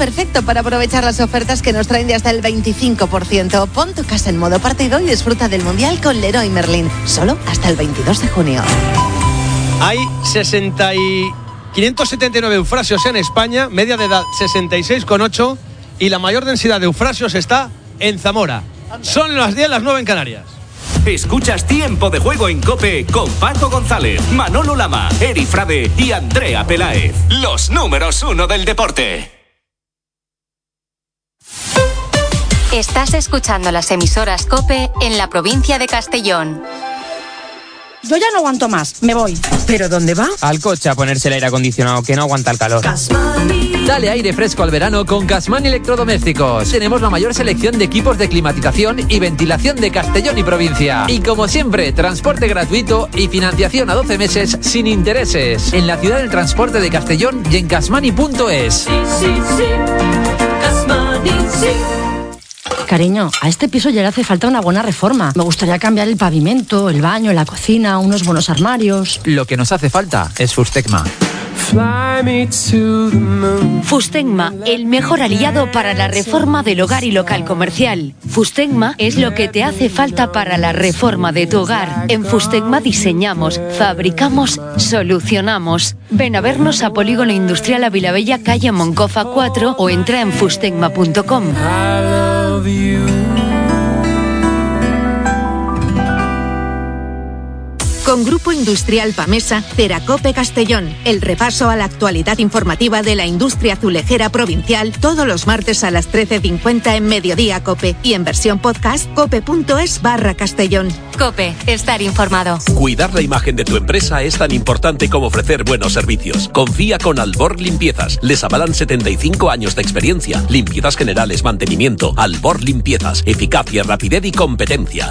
perfecto para aprovechar las ofertas que nos traen de hasta el 25%. Pon tu casa en modo partido y disfruta del Mundial con Leroy Merlin. Solo hasta el 22 de junio. Hay 579 eufrasios en España, media de edad 66,8, y la mayor densidad de eufrasios está en Zamora. Son las 10, las 9 en Canarias. Escuchas Tiempo de Juego en COPE con Paco González, Manolo Lama, Eri Frade y Andrea Peláez. Los números 1 del deporte. Estás escuchando las emisoras COPE en la provincia de Castellón. Yo ya no aguanto más, me voy. ¿Pero dónde va? Al coche a ponerse el aire acondicionado, que no aguanta el calor. Dale aire fresco al verano con Gasmani Electrodomésticos. Tenemos la mayor selección de equipos de climatización y ventilación de Castellón y provincia. Y como siempre, transporte gratuito y financiación a 12 meses sin intereses. En la ciudad del transporte de Castellón y en gasmani.es. Sí. Gasmani, sí. Cariño, a este piso ya le hace falta una buena reforma. Me gustaría cambiar el pavimento, el baño, la cocina, unos buenos armarios. Lo que nos hace falta es Fustecma. Fustecma, el mejor aliado para la reforma del hogar y local comercial. Fustecma es lo que te hace falta para la reforma de tu hogar. En Fustecma diseñamos, fabricamos, solucionamos. Ven a vernos a Polígono Industrial a Vilabella, calle Moncofa 4 o entra en fustecma.com. Con Grupo Industrial Pamesa, Ceracope Castellón, el repaso a la actualidad informativa de la industria azulejera provincial todos los martes a las 13:50 en Mediodía Cope y en versión podcast cope.es/Castellón. COPE, estar informado. Cuidar la imagen de tu empresa es tan importante como ofrecer buenos servicios. Confía con Albor Limpiezas. Les avalan 75 años de experiencia. Limpiezas generales, mantenimiento. Albor Limpiezas. Eficacia, rapidez y competencia.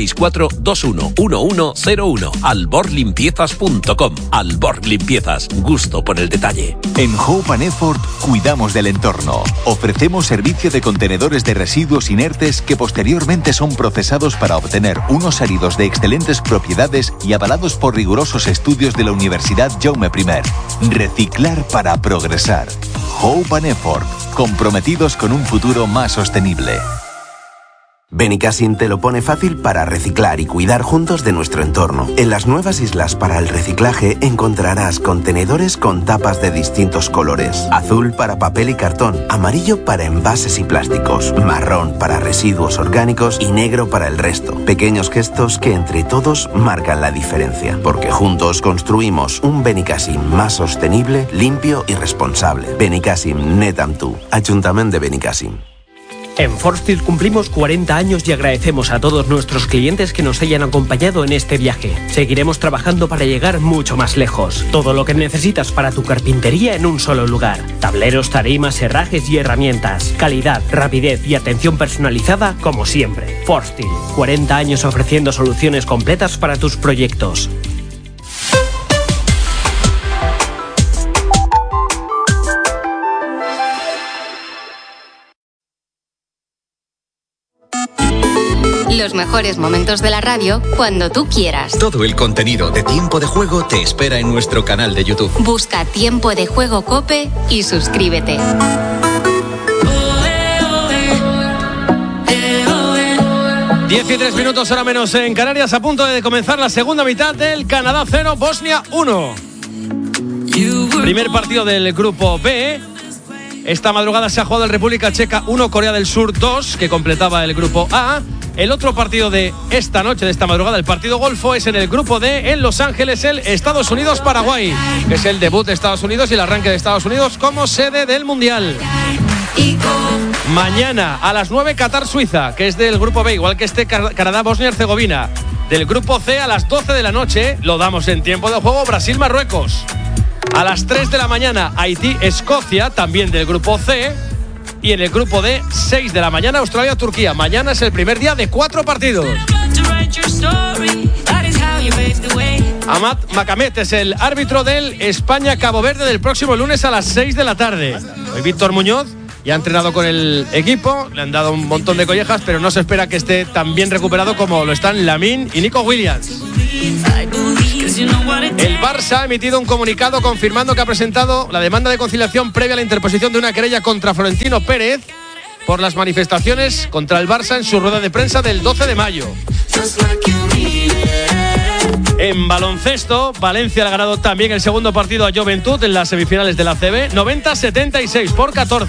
964-211101. alborlimpiezas.com. Albor Limpiezas. Gusto por el detalle. En Hope and Effort cuidamos del entorno. Ofrecemos servicio de contenedores de residuos inertes que posteriormente son procesados para obtener unos áridos de excelentes propiedades y avalados por rigurosos estudios de la Universidad Jaume I. Reciclar para progresar. Hope and Effort. Comprometidos con un futuro más sostenible. Benicassim te lo pone fácil para reciclar y cuidar juntos de nuestro entorno. En las nuevas islas para el reciclaje encontrarás contenedores con tapas de distintos colores. Azul para papel y cartón, amarillo para envases y plásticos, marrón para residuos orgánicos y negro para el resto. Pequeños gestos que entre todos marcan la diferencia, porque juntos construimos un Benicassim más sostenible, limpio y responsable. Benicassim, net amb tu. Ayuntamiento de Benicassim. En Forstil cumplimos 40 años y agradecemos a todos nuestros clientes que nos hayan acompañado en este viaje. Seguiremos trabajando para llegar mucho más lejos. Todo lo que necesitas para tu carpintería en un solo lugar. Tableros, tarimas, herrajes y herramientas. Calidad, rapidez y atención personalizada como siempre. Forstil, 40 años ofreciendo soluciones completas para tus proyectos. Los mejores momentos de la radio cuando tú quieras. Todo el contenido de Tiempo de Juego te espera en nuestro canal de YouTube. Busca Tiempo de Juego COPE y suscríbete. 13 minutos, hora menos en Canarias, a punto de comenzar la segunda mitad del Canadá 0, Bosnia 1. Primer partido del grupo B. Esta madrugada se ha jugado en República Checa 1, Corea del Sur 2, que completaba el grupo A. El otro partido de esta noche, de esta madrugada, el partido golfo, es en el grupo D, en Los Ángeles, el Estados Unidos-Paraguay, que es el debut de Estados Unidos y el arranque de Estados Unidos como sede del Mundial. Mañana a las 9, Qatar-Suiza, que es del grupo B, igual que este Canadá-Bosnia-Herzegovina. Del grupo C a las 12 de la noche, lo damos en tiempo de juego, Brasil-Marruecos. A las 3 de la mañana, Haití-Escocia, también del grupo C. Y en el grupo D, 6 de la mañana, Australia-Turquía. Mañana es el primer día de 4 partidos. Amat Macamet es el árbitro del España-Cabo Verde del próximo lunes a las 6 de la tarde. Hoy Víctor Muñoz ya ha entrenado con el equipo, le han dado un montón de collejas, pero no se espera que esté tan bien recuperado como lo están Lamine y Nico Williams. El Barça ha emitido un comunicado confirmando que ha presentado la demanda de conciliación previa a la interposición de una querella contra Florentino Pérez por las manifestaciones contra el Barça en su rueda de prensa del 12 de mayo. En baloncesto, Valencia ha ganado también el segundo partido a Joventut en las semifinales de la ACB, 90-76 por 14.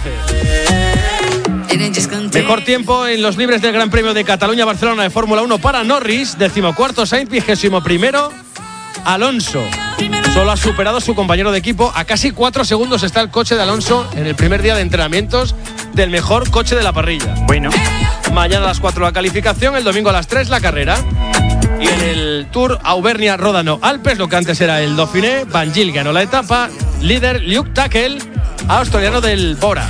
Mejor tiempo en los libres del Gran Premio de Cataluña-Barcelona de Fórmula 1 para Norris, 14º Sainz, 21º Alonso. Solo ha superado a su compañero de equipo. A casi 4 segundos está el coche de Alonso en el primer día de entrenamientos del mejor coche de la parrilla. Bueno. Mañana a las 4 la calificación, el domingo a las 3 la carrera. Y en el Tour Auvernia-Ródano-Alpes, lo que antes era el Dauphiné, Van Gil ganó la etapa. Líder Luke Tackel, australiano del Bora.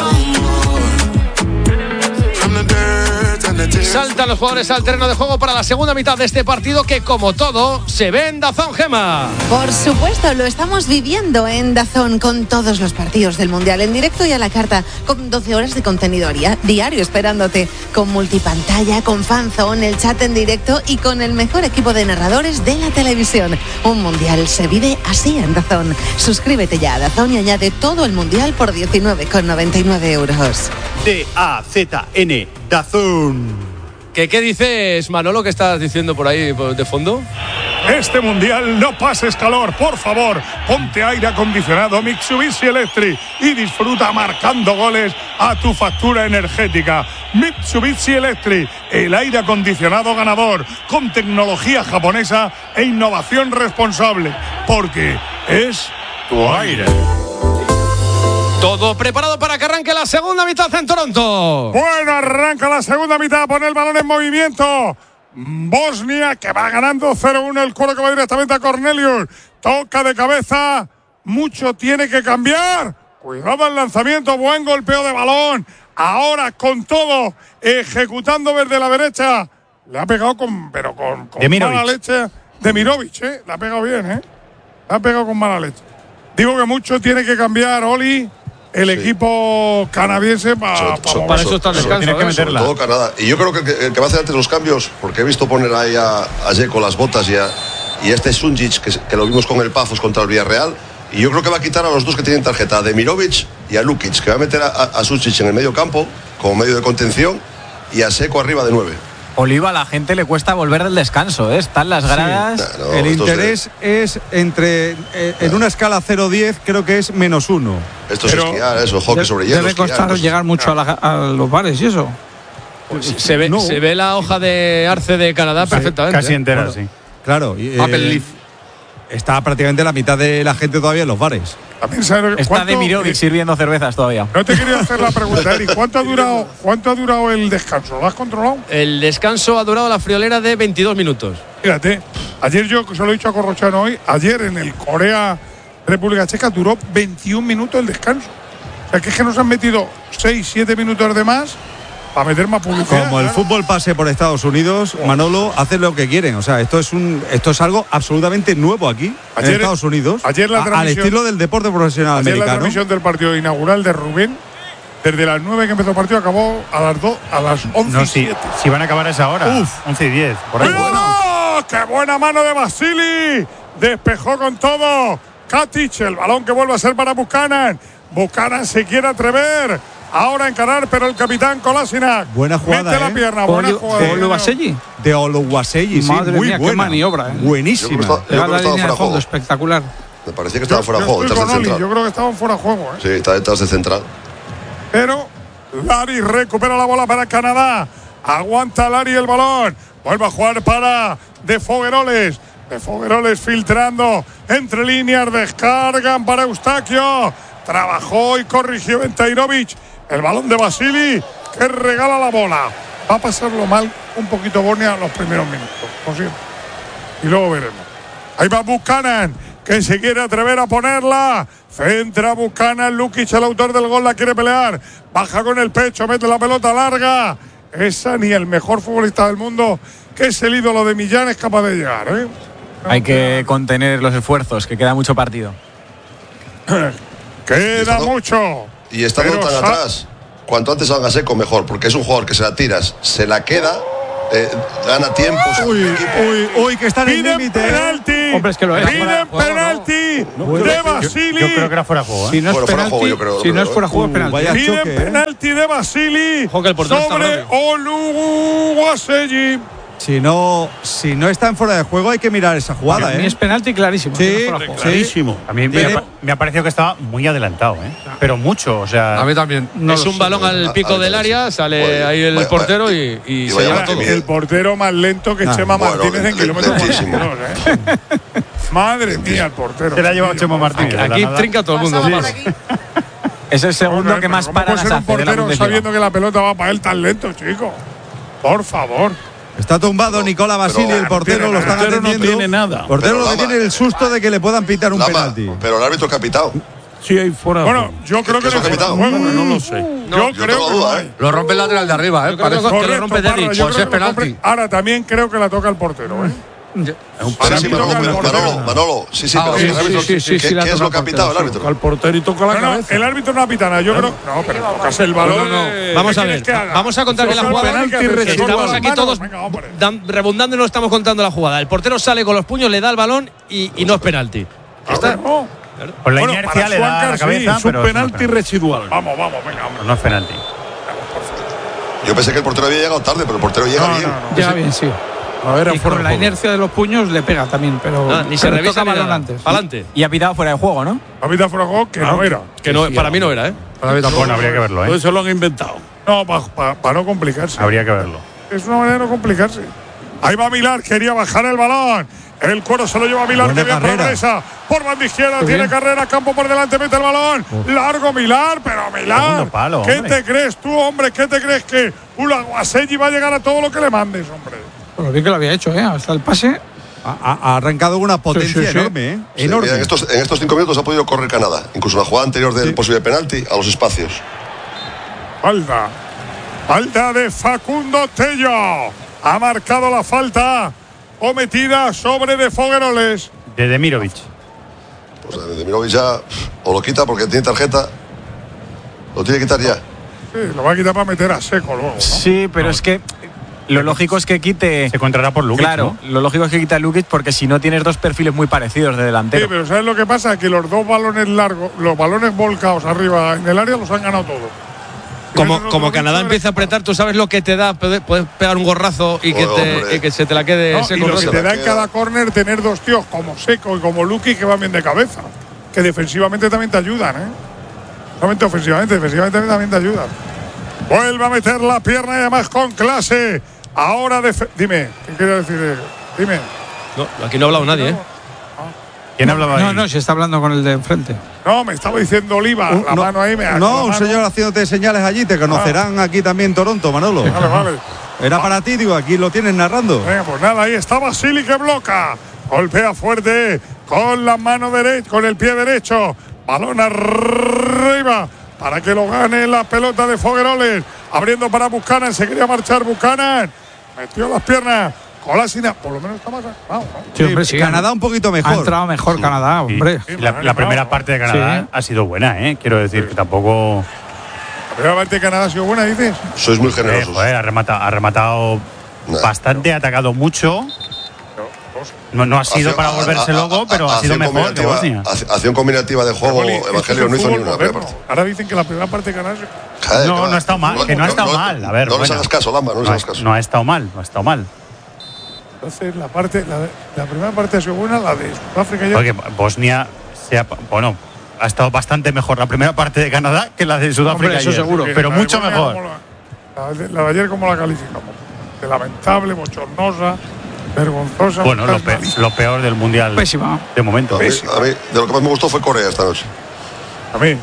Saltan los jugadores al terreno de juego para la segunda mitad de este partido que, como todo, se ve en DAZN, Gema. Por supuesto, lo estamos viviendo en DAZN con todos los partidos del Mundial en directo y a la carta, con 12 horas de contenido diario esperándote, con multipantalla, con fanzone, el chat en directo y con el mejor equipo de narradores de la televisión. Un Mundial se vive así en DAZN. Suscríbete ya a DAZN y añade todo el Mundial por 19,99 euros. DAZN, DAZN. ¿Qué dices, Manolo, que estás diciendo por ahí de fondo? Este Mundial no pases calor, por favor. Ponte aire acondicionado Mitsubishi Electric y disfruta marcando goles a tu factura energética. Mitsubishi Electric, el aire acondicionado ganador, con tecnología japonesa e innovación responsable, porque es tu aire. Todo preparado para que arranque la segunda mitad en Toronto. Bueno, arranca la segunda mitad, pone el balón en movimiento. Bosnia, que va ganando 0-1, el cuero que va directamente a Cornelius. Toca de cabeza, mucho tiene que cambiar. Cuidado al lanzamiento, buen golpeo de balón. Ahora con todo, ejecutando desde la derecha. Le ha pegado con mala leche. Demirovic, le ha pegado bien, Le ha pegado con mala leche. Digo que mucho tiene que cambiar, Oli. El equipo canadiense para eso está el descanso. Tiene que meterla. Todo Canadá. Y yo creo que el que va a hacer antes los cambios, porque he visto poner ahí a Dzeko las botas y a este Sunjic, que lo vimos con el Pafos contra el Villarreal. Y yo creo que va a quitar a los dos que tienen tarjeta, a Demirovic y a Lukic, que va a meter a Sunjic en el medio campo, como medio de contención, y a Dzeko arriba de 9. Oliva, a la gente le cuesta volver del descanso, Están las gradas. Sí. No, el interés es entre, en una escala 0-10, creo que es -1. Esto es esquiar, eso, hockey sobre hielo. Debe costar llegar mucho a los bares y eso. Pues se ve la hoja de arce de Canadá perfectamente. Casi entera, sí. Claro. Apple Leaf. Está prácticamente la mitad de la gente todavía en los bares. Está Demirovic sirviendo cervezas todavía. No te quería hacer la pregunta, Eric. ¿Cuánto ha durado el descanso? ¿Lo has controlado? El descanso ha durado la friolera de 22 minutos. Fíjate, ayer yo se lo he dicho a Corrochano hoy, ayer en el Corea-República Checa duró 21 minutos el descanso. O sea, que es que nos han metido 6-7 minutos de más para meter más publicidad. Como el fútbol pase por Estados Unidos, Manolo, hacen lo que quieren. O sea, esto es algo absolutamente nuevo aquí, en Estados Unidos. Ayer la al estilo del deporte profesional ayer americano. La transmisión del partido inaugural de Rubén, desde las 9 que empezó el partido, acabó a las 11. No, si van a acabar a esa hora. 11:10. Por ahí. ¡Oh, qué buena mano de Vasili! Despejó con todo. Katic, el balón que vuelve a ser para Buchanan. Buchanan se quiere atrever. Ahora encarar, pero el capitán Kolasinac. Buena jugada. Mete la pierna, buena jugada. De Oluwaseyi, sí, madre muy mía, buena. Qué maniobra. Buenísima. Era la línea de fondo, espectacular. Me parecía que estaba fuera de juego, detrás del central. Yo creo que estaban fuera de juego, Sí, está detrás del central. Pero Lari recupera la bola para Canadá. Aguanta Lari el balón. Vuelve a jugar para De Fogueroles. De Fogueroles filtrando entre líneas. Descargan para Eustaquio. Trabajó y corrigió Ventairovic. El balón de Vasili, que regala la bola. Va a pasarlo mal un poquito Bosnia los primeros minutos, por siempre. Y luego veremos. Ahí va Buchanan, que se quiere atrever a ponerla. Centra Buchanan, Lukic, el autor del gol, la quiere pelear. Baja con el pecho, mete la pelota larga. Esa ni el mejor futbolista del mundo, que es el ídolo de Millán, es capaz de llegar. Hay que contener los esfuerzos, que queda mucho partido. Queda mucho. Y estando tan atrás, cuanto antes salga Dzeko mejor, porque es un jugador que se la tiras, se la queda gana tiempos. Uy, que está en el límite. Penalti. Hombre, es que lo es. Piden penalti de Basili. Yo creo que era fuera de juego. Si no es Fuera de juego, yo creo. si no es fuera de juego, es penalti. Piden penalti de Basili sobre Oluwaseyi. Si no está en fuera de juego, hay que mirar esa jugada. A mí es penalti clarísimo. Sí, clarísimo. A mí me ha parecido que estaba muy adelantado, pero mucho. O sea, a mí también. Es un balón al pico del área, sale ahí el portero y se lleva todo. El portero más lento que Chema Martínez en kilómetros 42. Madre mía, el portero. Se la ha llevado Chema Martínez. Aquí trinca todo el mundo. Es el segundo que más paradas hace. ¿Cómo puede ser un portero sabiendo que la pelota va para él tan lento, chico? Por favor. Está tumbado Nicola Basili, el portero lo están atendiendo. No tiene nada. El portero lo que tiene el susto de que le puedan pitar un penalti. Pero el árbitro que ha pitado. Sí, hay fuera. Bueno, yo creo que no lo sé. Yo creo que lo rompe el lateral de arriba, Parece que lo rompe Derrick. Pues es penalti. Ahora también creo que la toca el portero, Sí, Manolo. Sí, ¿qué es lo que ha pitado el árbitro? Al portero y toca la cabeza. El árbitro no ha pitado nada. Yo creo. No, pero tocas el balón. Vamos a ver. Vamos a contar que la jugada. Estamos aquí todos rebundando y no estamos contando la jugada. El portero sale con los puños, le da el balón y no es penalti. Está. Por la inercia le da la cabeza. Es un penalti residual. Vamos, venga. No es penalti. Yo pensé que el portero había llegado tarde, pero el portero llega bien. Llega bien, sí. Y con la inercia de los puños le pega también, pero ni se revisa balón antes. Adelante. Y ha pitado fuera de juego, ¿no? Ha pitado fuera de juego que no era. Que no, para mí no era, Para mí tampoco. Bueno, habría que verlo, Eso lo han inventado. No, para no complicarse. Habría que verlo. Es una manera de no complicarse. Ahí va Milar, quería bajar el balón. El cuero se lo lleva Milar, que bien progresa. Por banda izquierda, tiene carrera, campo por delante, mete el balón. Largo Milar, pero Milar. ¿Qué te crees tú, hombre? ¿Qué te crees que Oluwaseyi va a llegar a todo lo que le mandes, hombre? Bueno, bien que lo había hecho, hasta el pase. Ha arrancado una potencia enorme, enorme. Mira, en estos 5 minutos ha podido correr Canadá. Incluso en la jugada anterior del posible penalti, a los espacios. Falta de Facundo Tello. Ha marcado la falta cometida sobre De Fogueroles. De Demirovic. Pues de Demirovic ya o lo quita porque tiene tarjeta. Lo tiene que quitar ya. Sí, lo va a quitar para meter a seco luego, ¿no? Sí, pero es que lo lógico es que quite. Se encontrará por Lukic. Claro, ¿no? lo lógico es que quite a Lukic porque si no tienes dos perfiles muy parecidos de delantero. Sí, pero ¿sabes lo que pasa? Que los dos balones largos, los balones volcados arriba en el área los han ganado todos. Como Canadá empieza a apretar, tú sabes lo que te da. Puedes pegar un gorrazo y que se te la quede seco. Y lo que te da en cada córner tener dos tíos como Seco y como Lukic que van bien de cabeza. Que defensivamente también te ayudan, Solamente ofensivamente, defensivamente también te ayudan. Vuelve a meter la pierna y además con clase. Ahora dime, ¿qué quiere decir? Dime. No, aquí no ha hablado nadie, ¿Quién hablaba ahí? No, se está hablando con el de enfrente. No, me estaba diciendo Oliva, la mano ahí. Un señor haciéndote señales allí, te conocerán aquí también en Toronto, Manolo. Vale. Era para ti, digo, aquí lo tienes narrando. Venga, pues nada, ahí está Basili que bloca. Golpea fuerte con la mano derecha, con el pie derecho. Balón arriba para que lo gane la pelota de Fogueroles. Abriendo para Buchanan, se quería marchar Buchanan. Metió las piernas. Colasina, por lo menos está más. Sí, hombre, sí, Canadá un poquito mejor. Ha entrado mejor Canadá, hombre. Sí, la primera parte de Canadá ha sido buena, Quiero decir que tampoco. La primera parte de Canadá ha sido buena, dices. Sois muy generosos. Ha rematado bastante, ha atacado mucho. No ha sido para volverse loco, pero ha sido mejor que Bosnia. Acción combinativa de juego, Evangelio no hizo ni una. Ahora dicen que la primera parte de Canadá. No ha estado mal, que no ha estado mal. A ver, no les hagas caso, Lamba, no les hagas caso. No ha estado mal, Entonces, la primera parte ha sido buena, la de Sudáfrica. Porque Bosnia ha estado bastante mejor la primera parte de Canadá que la de Sudáfrica. Eso seguro, pero mucho mejor. La de ayer, ¿cómo la calificamos? De lamentable, bochornosa, vergonzosa. Bueno, lo peor del Mundial. Pésima. De momento. A mí, de lo que más me gustó fue Corea esta noche. A mí.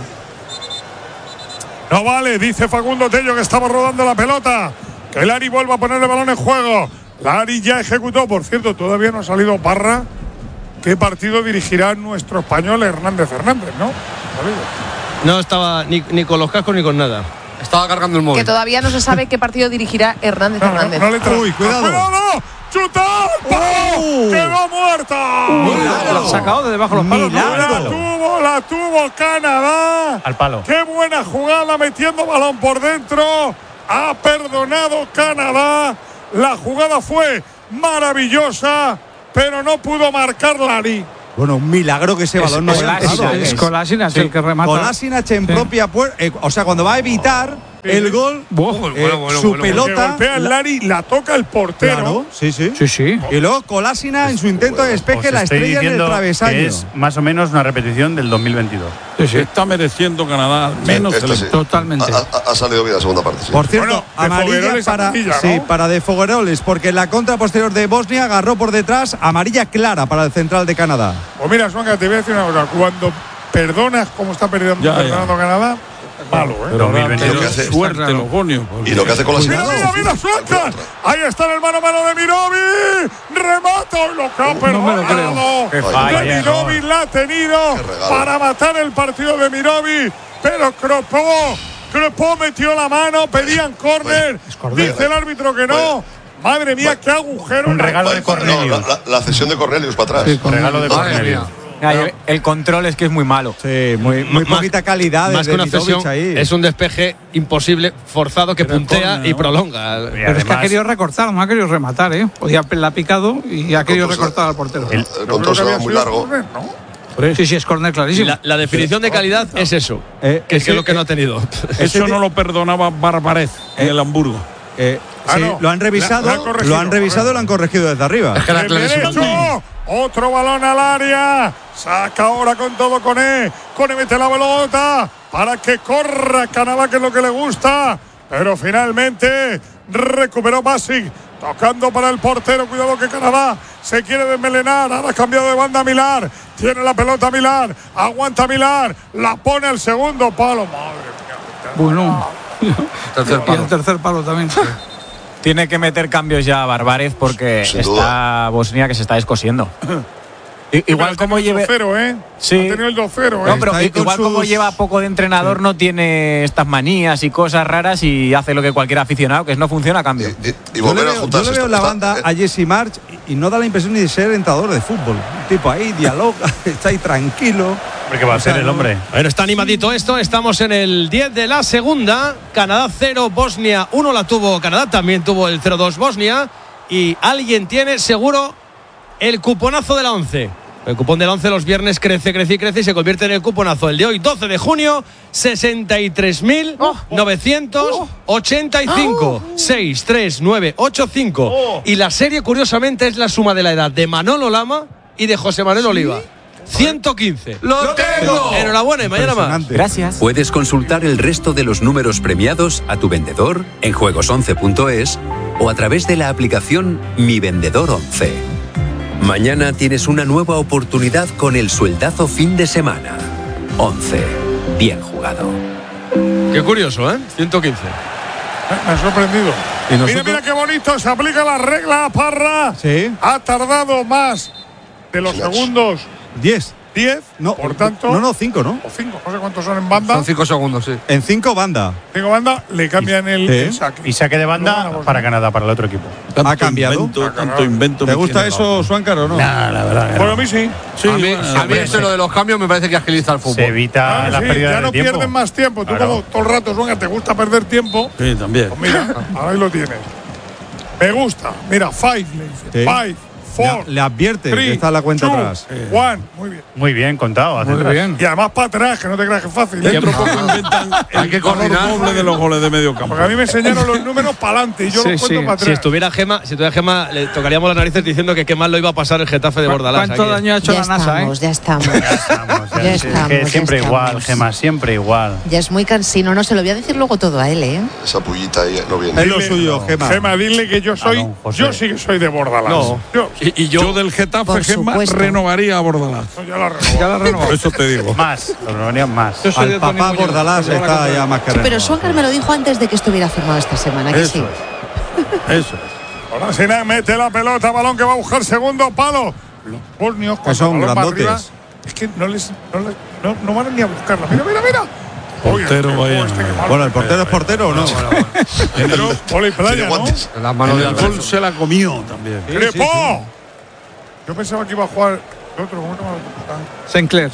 No vale, dice Facundo Tello que estaba rodando la pelota. Que Lari vuelva a poner el balón en juego. Lari ya ejecutó, por cierto, todavía no ha salido Parra. ¿Qué partido dirigirá nuestro español Hernández Hernández, no? No estaba ni con los cascos ni con nada. Estaba cargando el móvil. Que todavía no se sabe qué partido dirigirá Hernández Hernández. Uy, cuidado. ¡Chuta! ¡Quedó muerta! La ha sacado de debajo de los palos. La tuvo Canadá. Al palo. ¡Qué buena jugada metiendo balón por dentro! Ha perdonado Canadá. La jugada fue maravillosa, pero no pudo marcar Lari. Bueno, un milagro que ese balón no haya entrado. Es Kolasinac el que remata. Kolasinac en propia puerta. O sea, cuando va a evitar el gol, su pelota. Golpea el Lari, la toca el portero. Claro, sí. Y luego Kolasinac en su intento de despeje la estrella en el travesaño. Que es más o menos una repetición del 2022. Sí. Está mereciendo Canadá menos totalmente. Ha salido bien la segunda parte. Por cierto, amarilla para De Fogueroles, porque en la contra posterior de Bosnia agarró por detrás, amarilla clara para el central de Canadá. Pues mira, Suanga, te voy a decir una cosa. Cuando perdonas como está perdonando Canadá, malo, ¿eh? 2022. Suerte, Logonio. Y lo que hace con la Mira, suelta. Ahí está el mano a mano de Mirovic. Remata y lo que ha perdonado. Mirovic la ha tenido para matar el partido de Mirovic. Pero Crepó metió la mano, pedían córner. Dice el árbitro que no. Madre mía, qué agujero. Un regalo de Cornelius. La cesión de Cornelius para atrás. Un regalo de Cornelius. El control es que es muy malo. Sí, muy poquita calidad. Más que una cesión, es un despeje imposible, forzado, que puntea y prolonga. Pero es que ha querido recortar, no ha querido rematar, ¿eh? Podía haberla picado y ha querido recortar al portero. El control se va muy largo. Sí, es córner clarísimo. La definición de calidad es eso, que es lo que no ha tenido. Eso no lo perdonaba Barbarez en el Hamburgo. Lo han revisado, y lo han corregido desde arriba. Otro balón al área. Saca ahora con todo Koné mete la pelota para que corra Canadá, que es lo que le gusta. Pero finalmente recuperó Basic, tocando para el portero. Cuidado que Canadá se quiere desmelenar. Ahora ha cambiado de banda Millar. Tiene la pelota Millar. Aguanta Millar. La pone al segundo palo. Madre mía. Bueno. Y el tercer palo también. Tiene que meter cambios ya Barbarez porque está Bosnia que se está descosiendo. Igual como lleva 2-0, ¿eh? Sí. Ha tenido el 2-0, ¿eh? No, pero igual como lleva poco de entrenador, no tiene estas manías y cosas raras y hace lo que cualquier aficionado, que es no funciona a cambio. Y volver a juntarse. Yo le veo la banda a Jesse March y no da la impresión ni de ser entrenador de fútbol. Un tipo ahí, dialoga, está ahí tranquilo. Porque va a ser el hombre. Bueno, está animadito esto. Estamos en el 10 de la segunda. Canadá 0, Bosnia 1 la tuvo Canadá. También tuvo el 0-2 Bosnia. Y alguien tiene seguro el cuponazo de la 11. El cupón de la 11 los viernes crece y se convierte en el cuponazo. El de hoy, 12 de junio, 63.985. 63985. Y la serie, curiosamente, es la suma de la edad de Manolo Lama y de José Manuel Oliva. 115. ¡Lo tengo! Enhorabuena y mañana más. Gracias. Puedes consultar el resto de los números premiados a tu vendedor en juegos11.es o a través de la aplicación Mi Vendedor 11. Mañana tienes una nueva oportunidad con el sueldazo fin de semana. 11. Bien jugado. Qué curioso, ¿eh? 115. Me ha sorprendido. Mira qué bonito. Se aplica la regla, Parra. Sí. Ha tardado más de los segundos. 10. No, por tanto. No, 5, ¿no? O 5, no sé cuántos son en banda. Son 5 segundos, sí. En 5 banda. 5 banda, le cambian el saque. Y saque de banda para Canadá, para el otro equipo. Ha cambiado. Tanto invento. ¿Te gusta eso, Suáncar, o no? Nah, la verdad. Bueno, a mí sí. A mí eso lo de los cambios me parece que agiliza el fútbol. Se evita la pérdida de tiempo. Ya no pierden más tiempo. Tú como todo el rato, Suáncar, te gusta perder tiempo. Sí, también. Pues mira, ahí lo tienes. Me gusta. Mira, 5 le dice. 5. Le advierte que está la cuenta atrás. Juan, muy bien. Muy bien contado. Muy bien. Y además para atrás, que no te creas que es fácil. Dentro poco inventan el valor doble de los goles de medio campo. Porque a mí me enseñaron los números para adelante y yo los cuento para atrás. Si estuviera Gema, le tocaríamos las narices diciendo que qué mal lo iba a pasar el Getafe de Bordalás. ¿Cuánto daño ha hecho la NASA? Ya estamos. Siempre igual, Gema, siempre igual. Ya es muy cansino, no se lo voy a decir luego todo a él, ¿eh? Esa pullita ahí no viene. Es lo suyo, Gema. Gema, dile que yo soy. Yo sí que soy de Bordalás. No. Y yo del Getafe, Gema, renovaría a Bordalás. Ya la renovó. Eso te digo. Más, lo renovarían más. Al papá Bordalás está ya más que renovado. Pero Suáncar me lo dijo antes de que estuviera firmado esta semana, que sí. Eso es. Ahora Sinan mete la pelota, balón que va a buscar segundo palo. Los bosnios que son grandotes. Arriba, es que no van ni a buscarla. Mira. Portero, vaya. Bueno, ¿el portero es portero o no? Pero Poli Playa, ¿no? La mano de alcohol se la comió también. ¡Crepó! Yo pensaba que iba a jugar el otro. ¿Cómo se llama? Sinclair.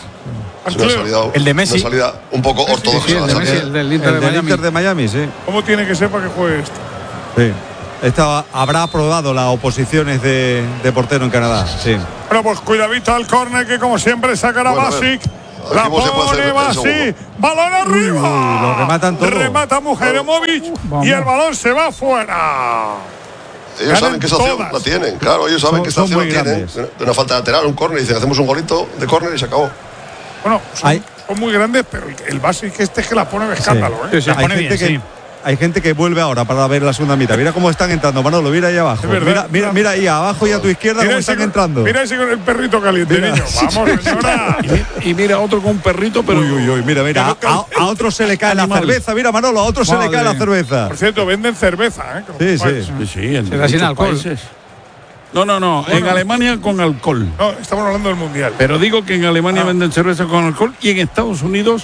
El de Messi. Una salida un poco ortodoxa. El del Inter de Miami. Inter de Miami, sí. ¿Cómo tiene que ser para que juegue esto? Sí. habrá aprobado las oposiciones de portero en Canadá. Sí. Bueno, pues cuidadito al córner que como siempre sacará Basic. La pone Basic. Balón arriba. Lo rematan todo. Remata Mujeremovic y el balón se va fuera. Ellos saben que esa opción la tienen. Claro, ellos saben que esta opción la tienen. De una falta lateral, un córner, y dicen, hacemos un golito de córner y se acabó. Bueno, son muy grandes, pero el Basic es que la pone de escándalo. Sí. Hay gente que vuelve ahora para ver la segunda mitad. Mira cómo están entrando, Manolo, mira ahí abajo. Mira ahí abajo y a tu izquierda cómo están entrando. Mira ese con el perrito caliente, niño. Vamos, señora. Y mira otro con un perrito, pero. Uy, mira. A otro se le cae la cerveza. Mira, Manolo, a otro se le cae la cerveza. Por cierto, venden cerveza, ¿eh? Sí, en muchos países. No, en Alemania con alcohol. No, estamos hablando del Mundial. Pero digo que en Alemania venden cerveza con alcohol y en Estados Unidos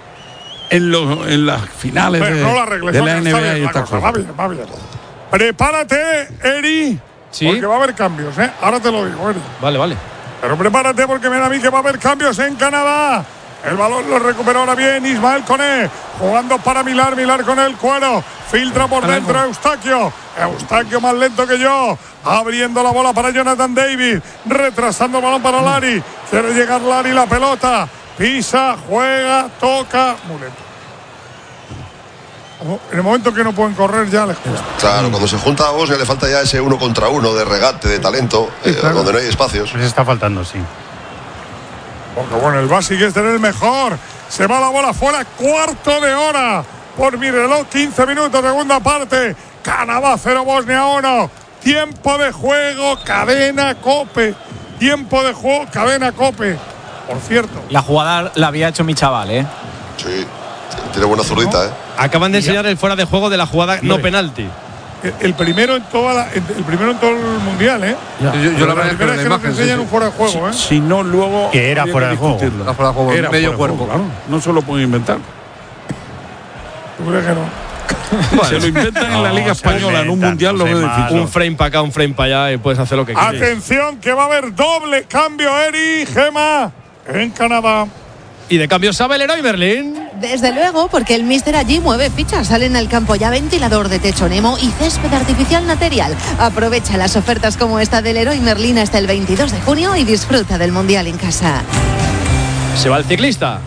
en las finales de la NBA y estas cosas. Va bien. Prepárate, Eri, porque va a haber cambios, ¿eh? Ahora te lo digo, Eri. Vale. Pero prepárate porque me da a mí que va a haber cambios en Canadá. El balón lo recuperó ahora bien Ismael Koné, jugando para Milar con el cuero. Filtra por dentro Eustaquio más lento que yo. Abriendo la bola para Jonathan David. Retrasando el balón para Lari. Quiere llegar Lari, la pelota. Pisa, juega, toca. Muy lento. En el momento que no pueden correr ya les cuesta. Claro, cuando se junta a Bosnia le falta ya ese 1 contra 1 de regate, de talento, donde no hay espacios. Pues está faltando, sí. Porque bueno, el Basic es el mejor. Se va la bola fuera, cuarto de hora. Por mi reloj, 15 minutos, segunda parte. Canadá 0, Bosnia 1. Tiempo de juego, cadena Cope. Tiempo de juego, cadena Cope. Por cierto. La jugada la había hecho mi chaval, ¿eh? Sí, tiene buena zurdita, ¿eh? Acaban de enseñar el fuera de juego de la jugada no penalti. El primero en todo el mundial, ¿eh? Yo la primera es que nos enseñan un fuera de juego, ¿eh? Si no, luego. Que era fuera de juego. Era fuera de juego, era medio cuerpo. Claro. No se lo pueden inventar. ¿Tú crees que no? Se lo inventan en la Liga Española, en un mundial lo veo difícil. Un frame para acá, un frame para allá y puedes hacer lo que quieras. Atención, que va a haber doble cambio, Eri, Gema, en Canadá. Y de cambio sabe el Leroy Merlin. Desde luego, porque el míster allí mueve fichas. Salen al campo ya ventilador de techo Nemo y césped artificial Material. Aprovecha las ofertas como esta del Leroy Merlin hasta el 22 de junio y disfruta del Mundial en casa. Se va el ciclista.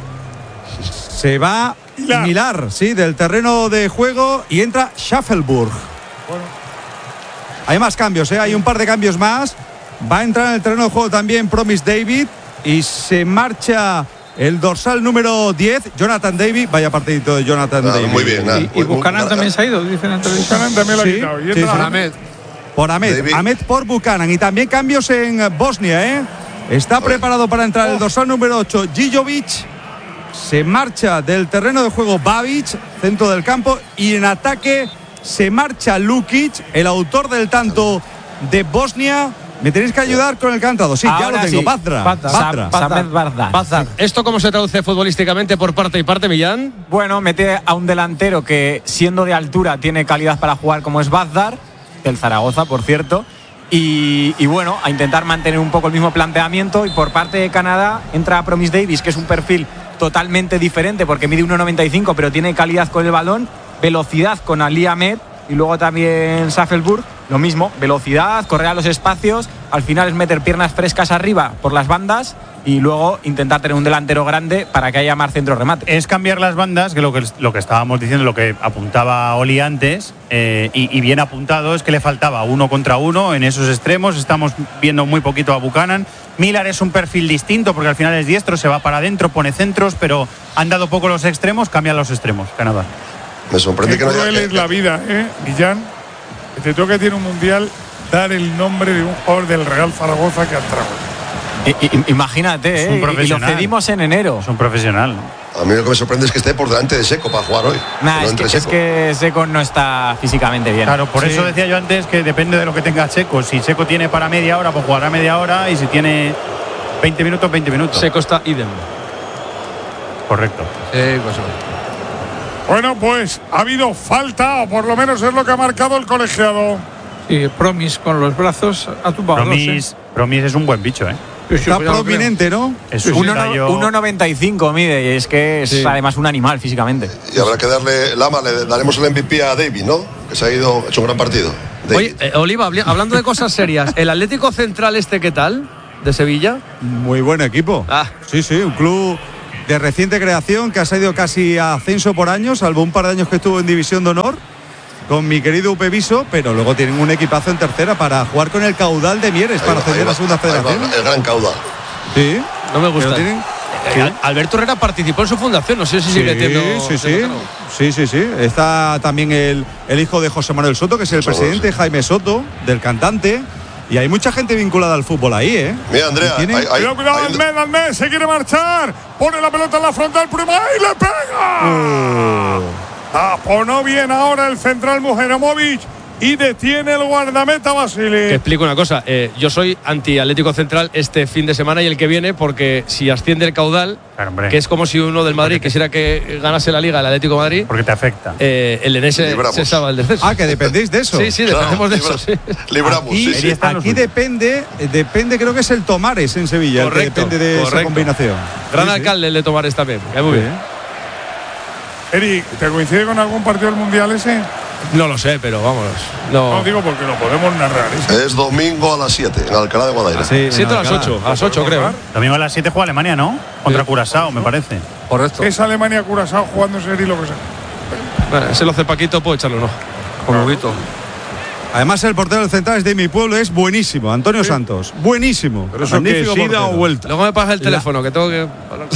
Se va Milar, del terreno de juego y entra Schaffelburg. Bueno. Hay más cambios, hay un par de cambios más. Va a entrar en el terreno de juego también Promise David y se marcha el dorsal número 10, Jonathan David. Vaya partidito de Jonathan David. Muy bien. Y Buchanan también se ha ido, dicen en televisión. Buchanan también lo ha quitado. Y entra Ahmed. Por Ahmed por Buchanan. Y también cambios en Bosnia, Está preparado para entrar el dorsal número 8, Gijovic. Se marcha del terreno de juego Babic, centro del campo. Y en ataque se marcha Lukic, el autor del tanto de Bosnia. Me tenéis que ayudar con el cantado. Sí, ahora ya lo tengo. Bazar. ¿Esto cómo se traduce futbolísticamente por parte y parte, Millán? Bueno, mete a un delantero que, siendo de altura, tiene calidad para jugar, como es Bazar, del Zaragoza, por cierto. Y bueno, a intentar mantener un poco el mismo planteamiento. Y por parte de Canadá entra Promise Davis, que es un perfil totalmente diferente porque mide 1,95, pero tiene calidad con el balón, velocidad con Ali Ahmed. Y luego también Schaffelburg, lo mismo, velocidad, correr a los espacios, al final es meter piernas frescas arriba por las bandas y luego intentar tener un delantero grande para que haya más centro remate. Es cambiar las bandas, que lo que estábamos diciendo, lo que apuntaba Oli antes, y bien apuntado, es que le faltaba 1 contra 1 en esos extremos. Estamos viendo muy poquito a Buchanan. Milar es un perfil distinto porque al final es diestro, se va para adentro, pone centros, pero han dado poco los extremos, cambian los extremos, Canadá. Me sorprende que no haya. Es la vida, Guillán. Te toca tiene un mundial dar el nombre de un jugador del Real Zaragoza que ha entrado. Imagínate, es un profesional. Y lo cedimos en enero. Es un profesional, ¿no? A mí lo que me sorprende es que esté por delante de Seco para jugar hoy. Es que Seco no está físicamente bien. Claro, por eso decía yo antes que depende de lo que tenga Seco. Si Seco tiene para media hora, pues jugará media hora, y si tiene 20 minutos, 20 minutos. Seco está idem. Correcto. Bueno, pues ha habido falta, o por lo menos es lo que ha marcado el colegiado. Sí, Promise con los brazos a tu balón. Promise es un buen bicho, Está prominente, ¿no? Es 1,95 mide y es que es además un animal físicamente. Y habrá que darle, Lama, le daremos el MVP a David, ¿no? Que se ha hecho un gran partido. David. Oye, Oliva, hablando de cosas serias, ¿el Atlético Central qué tal? ¿De Sevilla? Muy buen equipo. Sí, un club de reciente creación que ha salido casi a ascenso por año, salvo un par de años que estuvo en División de Honor con mi querido Upeviso, pero luego tienen un equipazo en tercera para jugar con el caudal de Mieres para acceder a la segunda federación. El gran caudal. Sí. No me gusta. Alberto Herrera participó en su fundación, no sé si sigue teniendo. Sí. Está también el hijo de José Manuel Soto, que es el presidente, Jaime Soto, del cantante. Y hay mucha gente vinculada al fútbol ahí, ¿eh? Mira, Andrea, cuidado, Almed, se quiere marchar. Pone la pelota en la frontal, prima y le pega. Taponó bien ahora el central Mujeramovic y detiene el guardameta Basili. Te explico una cosa. Yo soy anti-Atlético Central este fin de semana y el que viene, porque si asciende el caudal, que es como si uno del Madrid quisiera que ganase la Liga, el Atlético de Madrid. Porque te afecta. El Enese se salva del descenso. Que dependéis de eso. Sí, dependemos de eso. Sí. Libramos. Aquí depende, creo que es el Tomares en Sevilla. Correcto, el que depende de esa combinación. Gran alcalde el de Tomares también. Muy bien. Eric, ¿te coincide con algún partido del Mundial ese? No lo sé, pero vámonos. No digo porque lo podemos narrar. Es domingo a las 7 en Alcalá de Guadaira. 7 a las 8. A las 8 creo. Domingo a las 7 juega Alemania, ¿no? Contra Curazao, me parece. Correcto. Es Alemania-Curazao jugando ese y lo que sea. Bueno, ese lo hace Paquito, puedo echarlo, ¿no? Como Huguito. Además, el portero del Central es de mi pueblo, es buenísimo. Antonio Santos, buenísimo. Pero eso que es ida o vuelta. Luego me pasa el teléfono, que tengo que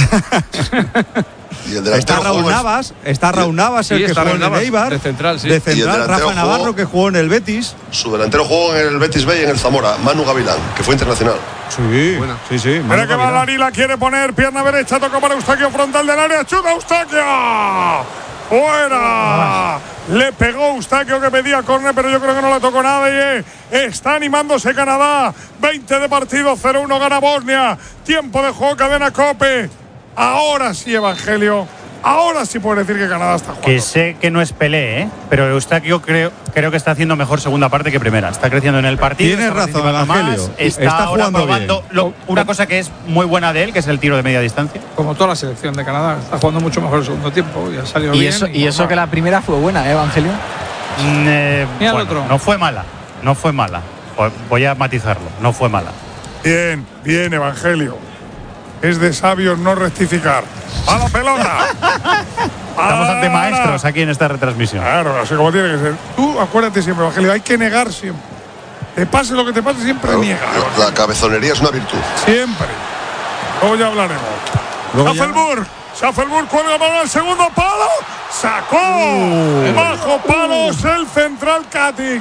Está Raúl Navas, el que jugó en el Eibar. De Central, sí. De Central, Rafa Navarro, que jugó en el Betis. Su delantero jugó en el Betis B y en el Zamora, Manu Gavilán, que fue internacional. Sí. Mira que Balari la quiere poner, pierna derecha, toca para Eustaquio, frontal del área, chuta Eustaquio. ¡Fuera! Le pegó Eustaquio, que pedía córner, pero yo creo que no le tocó nada. Y está animándose Canadá. 20 de partido, 0-1 gana Bosnia. Tiempo de juego, cadena COPE. Ahora sí, Evangelio. Ahora sí puedes decir que Canadá está jugando. Que sé que no es Pelé, pero Eustaquio creo que está haciendo mejor segunda parte que primera. Está creciendo en el partido. Tienes razón, Evangelio. Está jugando probando una cosa que es muy buena de él, que es el tiro de media distancia. Como toda la selección de Canadá, está jugando mucho mejor el segundo tiempo. Y ha salido bien. Y eso que la primera fue buena, Evangelio. Mira el otro. No fue mala. Voy a matizarlo. No fue mala. Bien, Evangelio. Es de sabios no rectificar. ¡A la pelota! Estamos ante maestros aquí en esta retransmisión. Claro, así como tiene que ser. Tú acuérdate siempre, Evangelio, hay que negar siempre. Te pase lo que te pase, siempre niega. La cabezonería es una virtud. Siempre. Luego ya hablaremos. Schaffelburg cuelga para el segundo palo. Sacó bajo palos el central Katic.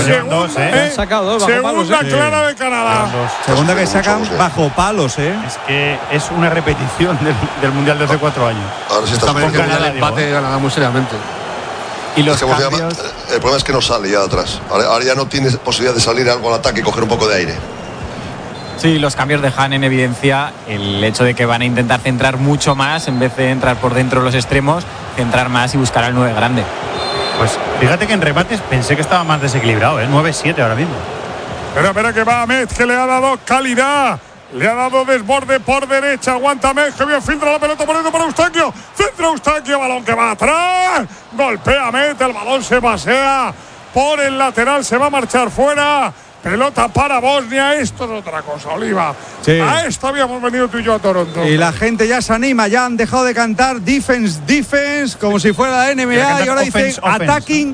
Segunda clara de Canadá. Segunda que sacan bajo palos, Es que es una repetición del Mundial de hace 4 años. Ahora sí está con el empate Canadá muy seriamente. Y los cambios. El problema es que no sale ya de atrás. Ahora ya no tiene posibilidad de salir algo al ataque y coger un poco de aire. Sí, los cambios dejan en evidencia el hecho de que van a intentar centrar mucho más en vez de entrar por dentro de los extremos, centrar más y buscar al 9 grande. Pues fíjate que en remates pensé que estaba más desequilibrado, 9-7 ahora mismo. Espera que va Ahmed, que le ha dado calidad. Le ha dado desborde por derecha. Aguanta Ahmed, que bien filtra la pelota por dentro para Eustaquio. Centra Eustaquio, balón que va atrás. Golpea Ahmed, el balón se pasea por el lateral, se va a marchar fuera. Pelota para Bosnia, esto es otra cosa, Oliva. Sí. A esto habíamos venido tú y yo a Toronto. Y la gente ya se anima, ya han dejado de cantar defense, como si fuera la NBA, y ahora dicen attacking.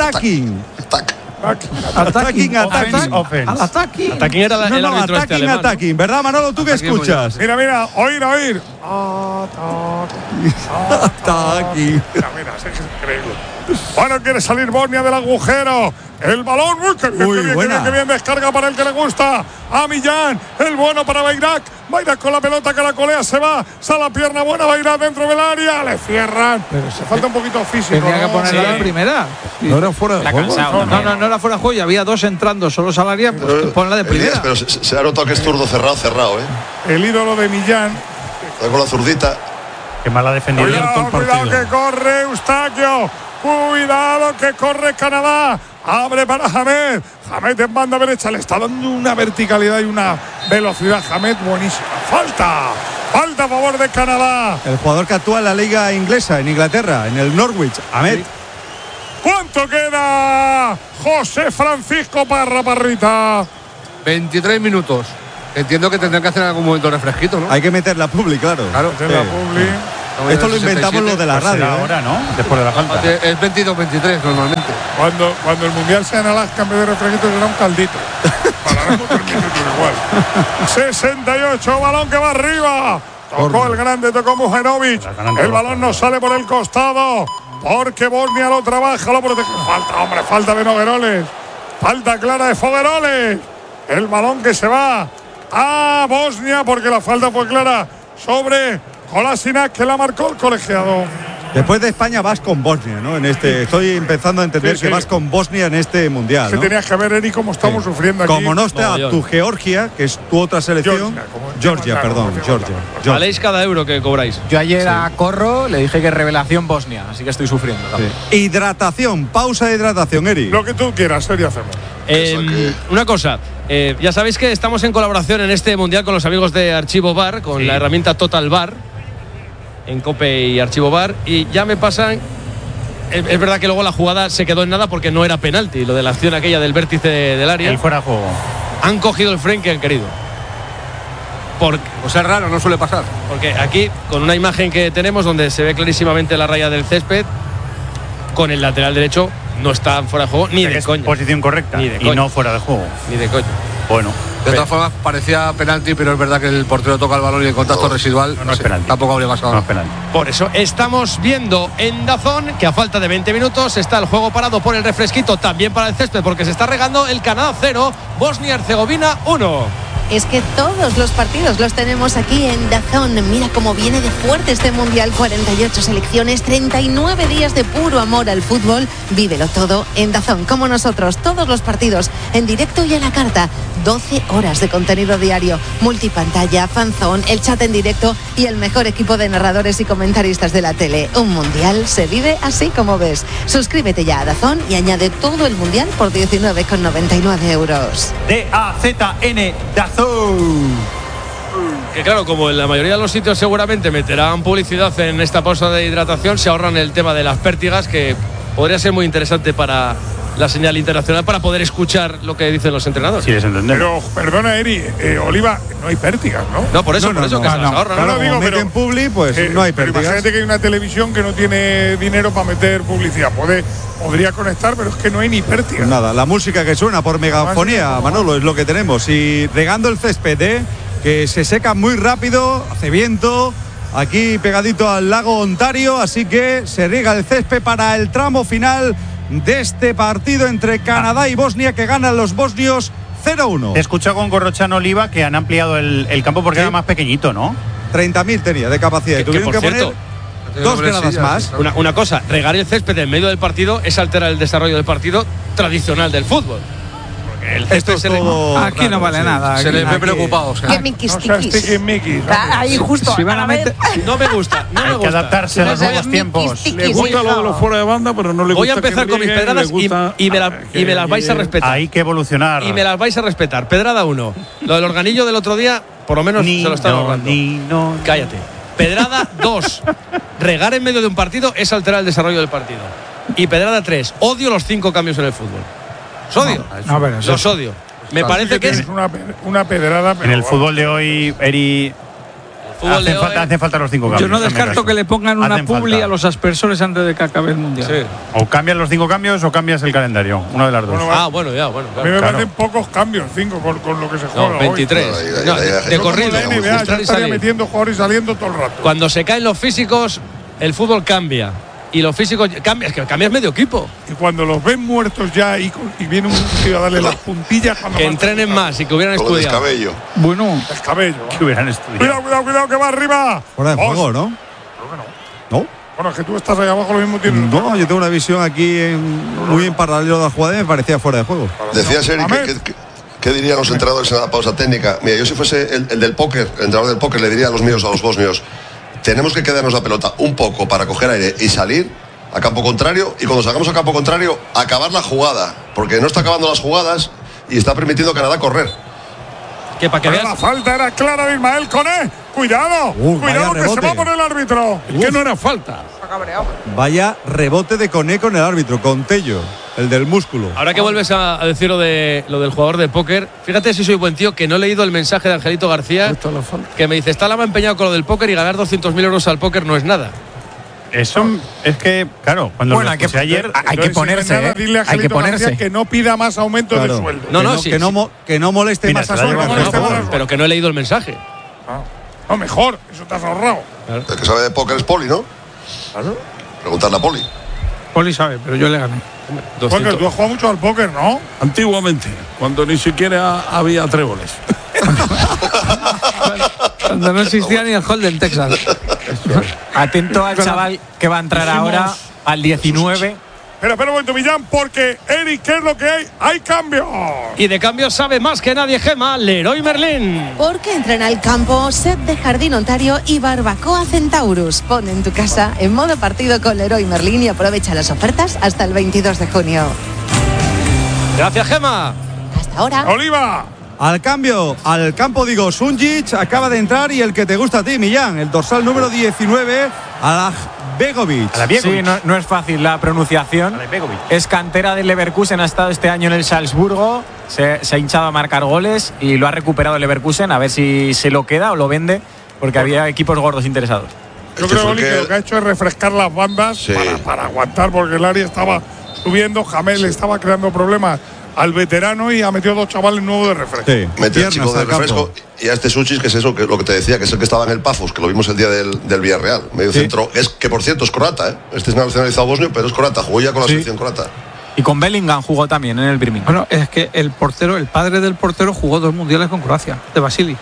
Attacking. Attacking era el árbitro este alemán. Attacking, ¿verdad, Manolo? ¿Tú qué escuchas? Mira, oír. Attacking. Mira, es increíble. Bueno, quiere salir Bosnia del agujero. El balón, que bien descarga para el que le gusta. A Millán, el bueno para Bayrak. Bayrak con la pelota que la colea, se va. Sale la pierna buena, Bayrak dentro del área. Le cierran. Se falta un poquito físico. Tenía que ponerla de primera. No era fuera de juego. No era fuera de juego. Había 2 entrando, solo Salaria, pues ponla de primera. Pero se ha notado que es zurdo cerrado, El ídolo de Millán. Está con la zurdita. Qué mala defendido. Cuidado que corre Eustaquio. Cuidado que corre Canadá. Abre para Hamed. Hamed en banda derecha. Le está dando una verticalidad y una velocidad. Hamed buenísima. Falta a favor de Canadá. El jugador que actúa en la liga inglesa, en Inglaterra, en el Norwich, Hamed. ¿Cuánto queda? José Francisco Parrita. 23 minutos. Entiendo que tendrán que hacer en algún momento refresquito, ¿no? Hay que meter la publi, claro. Meter la publi. Esto lo inventamos los de la radio. Ahora, ¿no? Después de la falta. Es 22-23 normalmente. Cuando el Mundial sea en Alaska, en vez de refresquito, será un caldito. Pararemos 3 minutos igual. 68, balón que va arriba. Tocó el grande, tocó Mujenovic. El balón no sale por el costado. Porque Bosnia lo trabaja, lo protege. Falta de Nogueroles. Falta clara de Fogueroles. El balón que se va a Bosnia porque la falta fue clara sobre Kolasinac, que la marcó el colegiado. Después de España vas con Bosnia, ¿no? Estoy empezando a entender que vas con Bosnia en este mundial, ¿no? Que tenías que ver, Eri, cómo estamos sufriendo aquí. Como no está tu Georgia, que es tu otra selección. Georgia. Valéis cada euro que cobráis. Yo ayer a Corro le dije que revelación Bosnia, así que estoy sufriendo también. Hidratación, pausa de hidratación, Eri. Lo que tú quieras, Eri, hacemos. Una cosa, ya sabéis que estamos en colaboración en este mundial con los amigos de Archivo Bar, con la herramienta Total Bar, en COPE y Archivo Bar, y ya me pasan. Es verdad que luego la jugada se quedó en nada porque no era penalti, lo de la acción aquella del vértice del área. El fuera de juego. Han cogido el frame que han querido. O sea, es raro, no suele pasar. Porque aquí, con una imagen que tenemos donde se ve clarísimamente la raya del césped, con el lateral derecho no está fuera de juego ni de coña. Posición correcta y no fuera de juego. Ni de coña. Bueno. De todas formas, parecía penalti, pero es verdad que el portero toca el balón y el contacto residual no es penalti. Tampoco habría pasado. No es penalti. Por eso estamos viendo en DAZN que a falta de 20 minutos está el juego parado por el refresquito, también para el césped, porque se está regando el Canadá 0, Bosnia-Herzegovina 1. Es que todos los partidos los tenemos aquí en DAZN. Mira cómo viene de fuerte este Mundial. 48 selecciones, 39 días de puro amor al fútbol. Vívelo todo en DAZN, como nosotros. Todos los partidos en directo y a la carta. 12 horas de contenido diario. Multipantalla, fanzone, el chat en directo y el mejor equipo de narradores y comentaristas de la tele. Un Mundial se vive así como ves. Suscríbete ya a DAZN y añade todo el Mundial por 19,99 euros. DAZN, DAZN. Que claro, como en la mayoría de los sitios seguramente meterán publicidad en esta pausa de hidratación, se ahorran el tema de las pértigas, que podría ser muy interesante para la señal internacional, para poder escuchar lo que dicen los entrenadores. Sí, les entendemos. Pero, perdona, Eri, Oliva, no hay pértigas, ¿no? No, por eso, que se las ahorran. Claro, digo, pero en publi, pues no hay pértigas. Imagínate que hay una televisión que no tiene dinero para meter publicidad. Podría conectar, pero es que no hay ni pértigas. Nada, la música que suena por megafonía, Manolo, es lo que tenemos. Y regando el césped, que se seca muy rápido, hace viento, aquí pegadito al lago Ontario, así que se riega el césped para el tramo final de este partido entre Canadá y Bosnia, que ganan los bosnios 0-1. He escuchado con Corrochán Oliva que han ampliado el campo porque era más pequeñito, ¿no? 30.000 tenía de capacidad. Tuvieron que poner 2 granadas más. Una cosa, regar el césped en medio del partido es alterar el desarrollo del partido tradicional del fútbol. Esto es todo aquí raro, no vale nada. Se les ve preocupados. Qué miquis. Ahí justo. Si van a meter, no me gusta. No me Hay que gusta. adaptarse a los nuevos tiempos. Le gusta lo de los fuera de banda, pero no le gusta. Voy a empezar con mis pedradas y me las vais a respetar. Hay que evolucionar. Y me las vais a respetar. Pedrada 1. Lo del organillo del otro día, por lo menos se lo están ahorrando. Cállate. Pedrada 2. Regar en medio de un partido es alterar el desarrollo del partido. Y pedrada 3. Odio los 5 cambios en el fútbol. Los odio. Me parece que es una pedrada. En el fútbol de hoy, Eri, hacen falta los 5 cambios. Yo no descarto que le pongan una publi a los aspersores antes de que acabe el Mundial. Sí. O cambias los 5 cambios o cambias el calendario. Una de las dos. Bueno. Claro. A mí me parecen pocos cambios, 5 con lo que se juega. 23. De corrido. La NBA ya estaría metiendo jugadores y saliendo todo el rato. Cuando se caen los físicos, el fútbol cambia. Y los físicos cambian, es que cambias medio equipo. Y cuando los ven muertos ya y viene un tío a darle las puntillas. Que entrenen más y que hubieran estudiado. Descabello. Bueno. Descabello. Que hubieran estudiado. Cuidado, que va arriba. Fuera de juego, ¿no? Creo que no. Bueno, es que tú estás ahí abajo, lo mismo tienes. No, yo tengo una visión aquí muy en paralelo de la jugada y me parecía fuera de juego. Decía Seri ¿qué dirían los entrenadores en la pausa técnica? Mira, yo si fuese el del póker, el entrenador del póker, le diría a los míos, a los bosnios: tenemos que quedarnos la pelota un poco para coger aire y salir, a campo contrario, y cuando salgamos a campo contrario, acabar la jugada, porque no está acabando las jugadas y está permitiendo a Canadá correr. Que para que veas. La falta era clara de Ismael Koné. Cuidado, cuidado que se va por el árbitro. Que no era falta. Vaya rebote de Koné con el árbitro, con Tello, el del músculo. Ahora que vuelves a decir lo del jugador de póker, fíjate si soy buen tío, que no he leído el mensaje de Angelito García, que me dice, está Lama empeñado con lo del póker y ganar 200.000 euros al póker no es nada. Eso es que, claro, cuando bueno, lo escuché ayer, hay que ponerse, dile a Angelito García que no pida más aumento de sueldo. Que no moleste más a sueldo. Pero que no he leído el mensaje. No, mejor, eso te has ahorrado. El que sabe de póker es Poli, ¿no? Claro. Preguntarle a Poli. Poli sabe, pero yo le gané. Porque tú has jugado mucho al póker, ¿no? Antiguamente, cuando ni siquiera había tréboles. Cuando no existía ni el Holden Texas. Atento al chaval que va a entrar ahora, al 19. Espera un momento, Millán, porque Eric, ¿qué es lo que hay? ¡Hay cambio! Y de cambio sabe más que nadie, Gema, Leroy Merlin. Porque entran al campo Set de Jardín Ontario y Barbacoa Centaurus. Pon en tu casa en modo partido con Leroy Merlin y aprovecha las ofertas hasta el 22 de junio. Gracias, Gema. Hasta ahora. ¡Oliva! Al cambio, al campo digo, Sunjic acaba de entrar y el que te gusta a ti, Millán, el dorsal número 19, Alagbegovic. Sí, no es fácil la pronunciación. Es cantera del Leverkusen, ha estado este año en el Salzburgo, se ha hinchado a marcar goles y lo ha recuperado el Leverkusen, a ver si se lo queda o lo vende, porque había equipos gordos interesados. Yo creo que lo que ha hecho es refrescar las bandas para aguantar, porque el área estaba subiendo, Jamel estaba creando problemas al veterano y ha metido 2 chavales nuevos de refresco. Sí, metió el chico de refresco y a este Suchis, que es eso, que lo que te decía, que es el que estaba en el Pafos, que lo vimos el día del Villarreal, medio centro, es que por cierto es croata, ¿eh? Este es nacionalizado bosnio, pero es croata, jugó ya con la selección croata. Y con Bellingham jugó también en el Birmingham. Bueno, es que el padre del portero jugó 2 mundiales con Croacia, de Basili.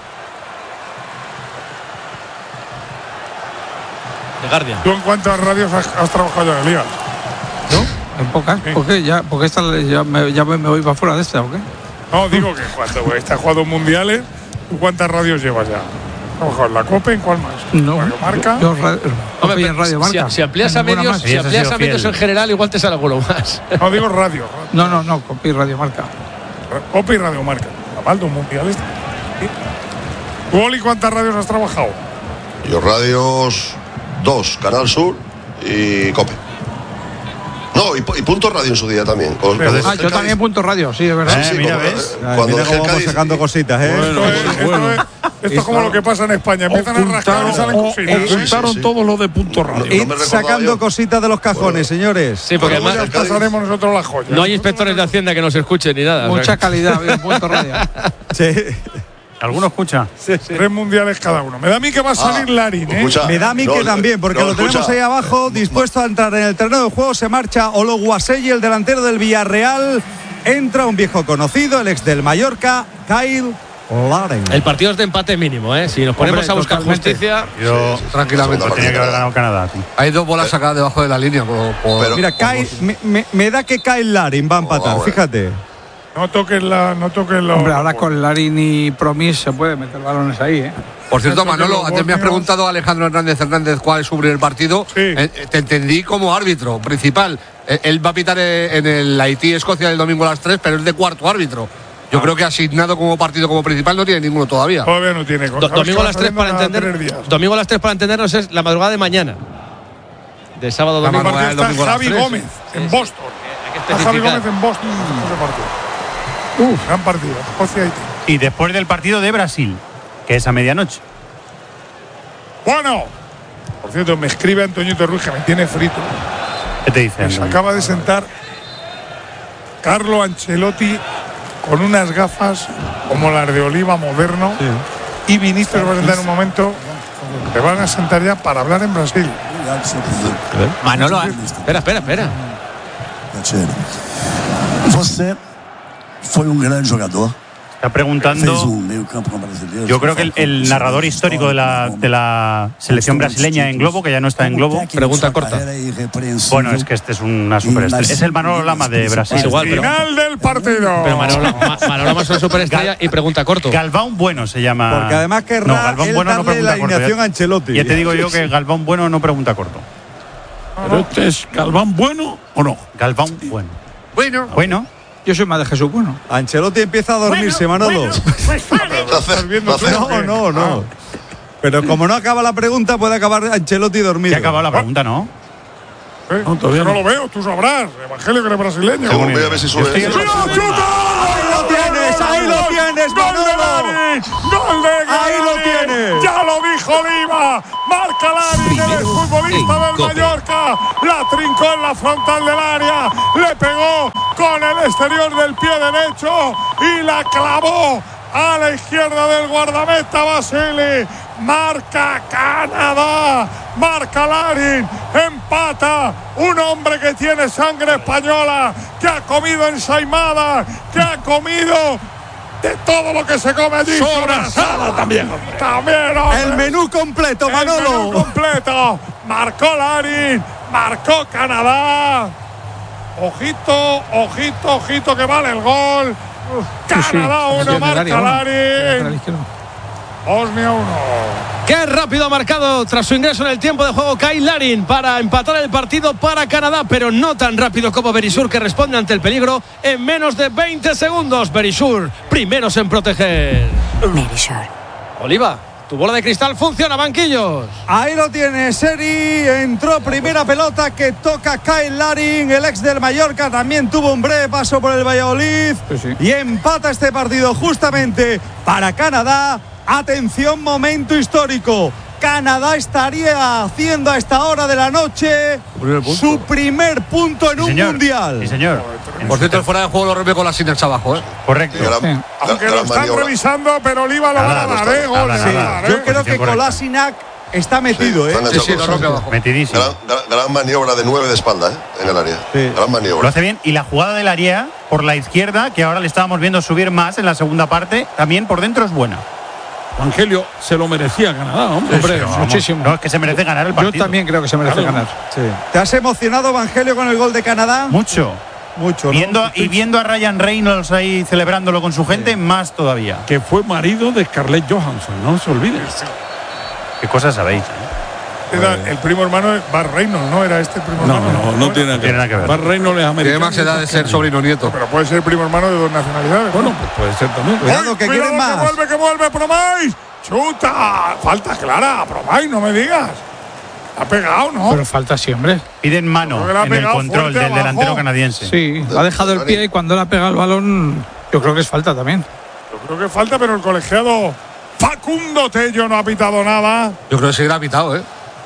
De Guardia. ¿Tú en cuántas radios has trabajado en la liga? En pocas, sí. ¿Por qué? Porque esta ya me voy para fuera de esta, ¿o qué? No, digo que cuando estás jugando mundiales, ¿tú cuántas radios llevas ya? ¿Has trabajado en la COPE? ¿En cuál más? No, ¿Radio Marca? Hombre, en Radio Marca. Si amplías a medios, en general, igual te sale alguno más. No, digo radio. No, COPE y Radio Marca. COPE y Radio Marca. Mal, 2 mundiales. ¿Tú, Oli, cuántas radios has trabajado? Yo radios 2, Canal Sur y COPE. No, y Punto Radio en su día también. Yo también Punto Radio, sí, es verdad. Sí, mira, ¿ves? Cuando mira cómo vamos sacando cositas, ¿eh? Esto es como lo que pasa en España. Empiezan a rascar y salen cositas. Ocultaron todo lo de Punto Radio. Ir sacando cositas de los cajones, señores. Sí, porque además ya pasaremos nosotros las joyas. No hay inspectores de Hacienda que nos escuchen ni nada. Mucha calidad en Punto Radio. Sí. ¿Alguno escucha? Sí. 3 mundiales cada uno. Me da a mí que va a salir Larin, ¿eh? Me da a mí que también, porque lo tenemos ahí abajo, dispuesto a entrar en el terreno de juego. Se marcha Ologuasegui, el delantero del Villarreal. Entra un viejo conocido, el ex del Mallorca, Kyle Larin. El partido es de empate mínimo, ¿eh? Si nos ponemos a buscar justicia. Yo tranquilamente tenía que haber ganado Canadá. Sí. Hay 2 bolas sacadas debajo de la línea. Pero, mira, me da que Kyle Larin va a empatar, fíjate. No toques la. Hombre, ahora con Larin y Promis se puede meter balones ahí, ¿eh? Por cierto, Manolo, antes me has preguntado a Alejandro Hernández cuál es su primer partido. Sí. Te entendí como árbitro principal. Él va a pitar en el Haití-Escocia el domingo a las 3, pero es de cuarto árbitro. Yo creo que asignado como partido como principal no tiene ninguno todavía. Todavía no tiene. Domingo a las 3 para entender. Domingo a las 3 para entendernos es la madrugada de mañana. De sábado a domingo. Está Javi Gómez en Boston. Javi Gómez en Boston. Gran partido. Y después del partido de Brasil, que es a medianoche. Bueno, por cierto, me escribe Antoñito Ruiz que me tiene frito. ¿Qué te dice? Se acaba de sentar Carlo Ancelotti con unas gafas como las de Oliva moderno. Sí. Y Vinicius va a sentar en un momento. Te van a sentar ya para hablar en Brasil. Manolo, espera. Você foi gran jugador. Está preguntando. Yo creo que el narrador histórico de la selección brasileña en Globo, que ya no está en Globo. Pregunta corta. Bueno, es que este es una superestrella. Es el Manolo Lama de Brasil. Es igual, final del partido. Pero Manolo Lama es una superestrella y pregunta corto. Galván Bueno se llama. Porque además que Galván Bueno no pregunta la alineación a Ancelotti. Ya te digo yo que Galván Bueno no pregunta corto. ¿Este es Galván bueno o no? Galván bueno. Bueno. Yo soy más de Jesús bueno. Ancelotti empieza a dormirse, Manolo. No. Pero como no acaba la pregunta, puede acabar Ancelotti dormido. Ya ha acabado la pregunta, ¿no? No, todavía no lo veo, tú sabrás. Evangelio, que eres brasileño. Voy a ver si sube. Ahí lo tienes, Manolo. ¡Gol de Larin! Ahí lo tienes. ¡Ya lo dijo Oliva! Marca Larin, el futbolista del Mallorca. La trincó en la frontal del área. Le pegó con el exterior del pie derecho y la clavó a la izquierda del guardameta Basili. Marca Canadá, marca Larin, empata un hombre que tiene sangre española, que ha comido ensaimada, que ha comido de todo lo que se come allí. Sobrasada también. Hombre. El menú completo, Manolo. El menú completo. Marcó Larin, marcó Canadá. Ojito que vale el gol. Canadá 1, marca Larin. Bosnia 1. Qué rápido ha marcado tras su ingreso en el tiempo de juego Kyle Larin para empatar el partido para Canadá, pero no tan rápido como Berisur, que responde ante el peligro en menos de 20 segundos. Berisur, primeros en proteger. Berisur. Oliva, tu bola de cristal funciona, banquillos. Ahí lo tiene, Seri. Entró primera pelota que toca Kyle Larin, el ex del Mallorca. También tuvo un breve paso por el Valladolid. Sí. Y empata este partido justamente para Canadá. Atención, momento histórico. Canadá estaría haciendo a esta hora de la noche su primer punto en un mundial. Sí, señor. Por cierto, el fuera de juego lo remé con las Sinex abajo, ¿eh? Correcto. Aunque lo están revisando, pero Oliva lo va a dar, Yo creo que Kolasinac está metido, Sí, lo rompe abajo. Metidísimo. Gran maniobra de 9 de espalda, en el área. Sí. Gran maniobra. Lo hace bien. Y la jugada del área por la izquierda, que ahora le estábamos viendo subir más en la segunda parte, también por dentro es buena. Evangelio se lo merecía Canadá, hombre. Muchísimo. No, es que se merece ganar el partido. Yo también creo que se merece ganar. Sí. ¿Te has emocionado, Evangelio, con el gol de Canadá? Mucho. Mucho, ¿no? Viendo a Ryan Reynolds ahí celebrándolo con su gente, más todavía. Que fue marido de Scarlett Johansson, no se olviden. ¿Qué cosas sabéis? El primo hermano es Bar Reynolds, ¿no? Era este primo hermano. No tiene nada que ver. Bar Reynolds es americano. Tiene más edad de ser sobrino nieto. Pero puede ser primo hermano de dos nacionalidades. Bueno, pues puede ser también. Cuidado, que quieren más. Que vuelve, Promais. ¡Chuta! Falta clara, Promais, no me digas. Ha pegado, ¿no? Pero falta siempre. Piden mano en el control del delantero canadiense. Sí, ha dejado el pie y cuando le ha pegado el balón, yo creo que es falta también. Yo creo que falta, pero el colegiado Facundo Tello no ha pitado nada. Yo creo que sí ha pitado, ¿eh?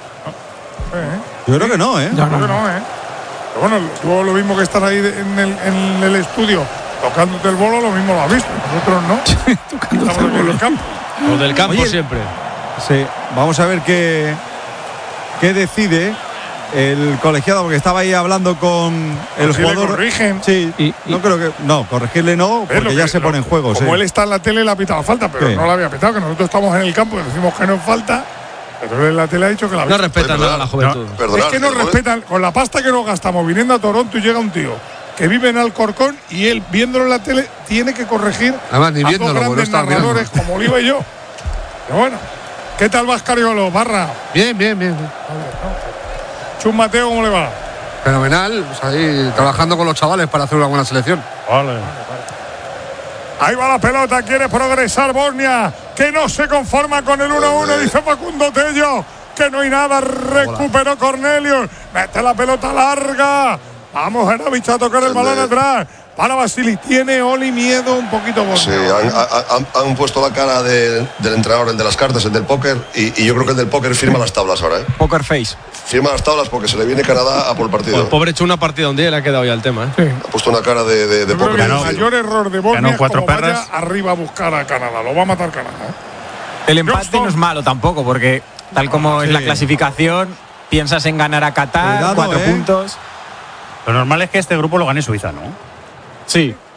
Yo creo que no, ¿eh? Yo creo que no, ¿eh? Pero bueno, tú lo mismo que estás ahí en el estudio tocándote el bolo, lo mismo lo has visto. Nosotros no. Estamos aquí en el campo. Lo del campo siempre. Sí, vamos a ver qué decide el colegiado, porque estaba ahí hablando con el jugador. Le corrigen. Sí, no creo que. No, corregirle no, porque ya se pone en juego. Como él está en la tele, le ha pitado falta, pero no la había pitado, que nosotros estamos en el campo y decimos que no es falta. Pero él en la tele ha dicho que la no respetan nada a la juventud. Es que no respetan. Con la pasta que nos gastamos viniendo a Toronto y llega un tío que vive en Alcorcón y él, viéndolo en la tele, tiene que corregir además, ni a viéndolo, dos grandes narradores como Oliva y yo. Pero bueno, ¿qué tal vas, Cariolo, Barra? Bien. Chus Mateo, ¿cómo le va? Fenomenal, pues ahí trabajando con los chavales para hacer una buena selección. Vale. Ahí va la pelota, quiere progresar Bosnia, que no se conforma con el 1-1, dice Facundo Tello, que no hay nada, recuperó Cornelius, mete la pelota larga, vamos Herovich a tocar el balón atrás, para Basili, tiene Oli miedo un poquito Bosnia. Sí, han puesto la cara del entrenador, el de las cartas, el del póker, y yo creo que el del póker firma las tablas ahora, ¿eh? Poker face. Firma las tablas porque se le viene Canadá a por el partido. El pobre echó una partida un día y le ha quedado ya el tema, ¿eh? Sí. Ha puesto una cara de póker. El mayor error de Bosnia es como perras. vaya arriba a buscar a Canadá, lo va a matar Canadá, ¿eh? El empate no es malo tampoco, porque tal como es la clasificación, piensas en ganar a Qatar, 4 puntos. Lo normal es que este grupo lo gane Suiza, ¿no? Sí.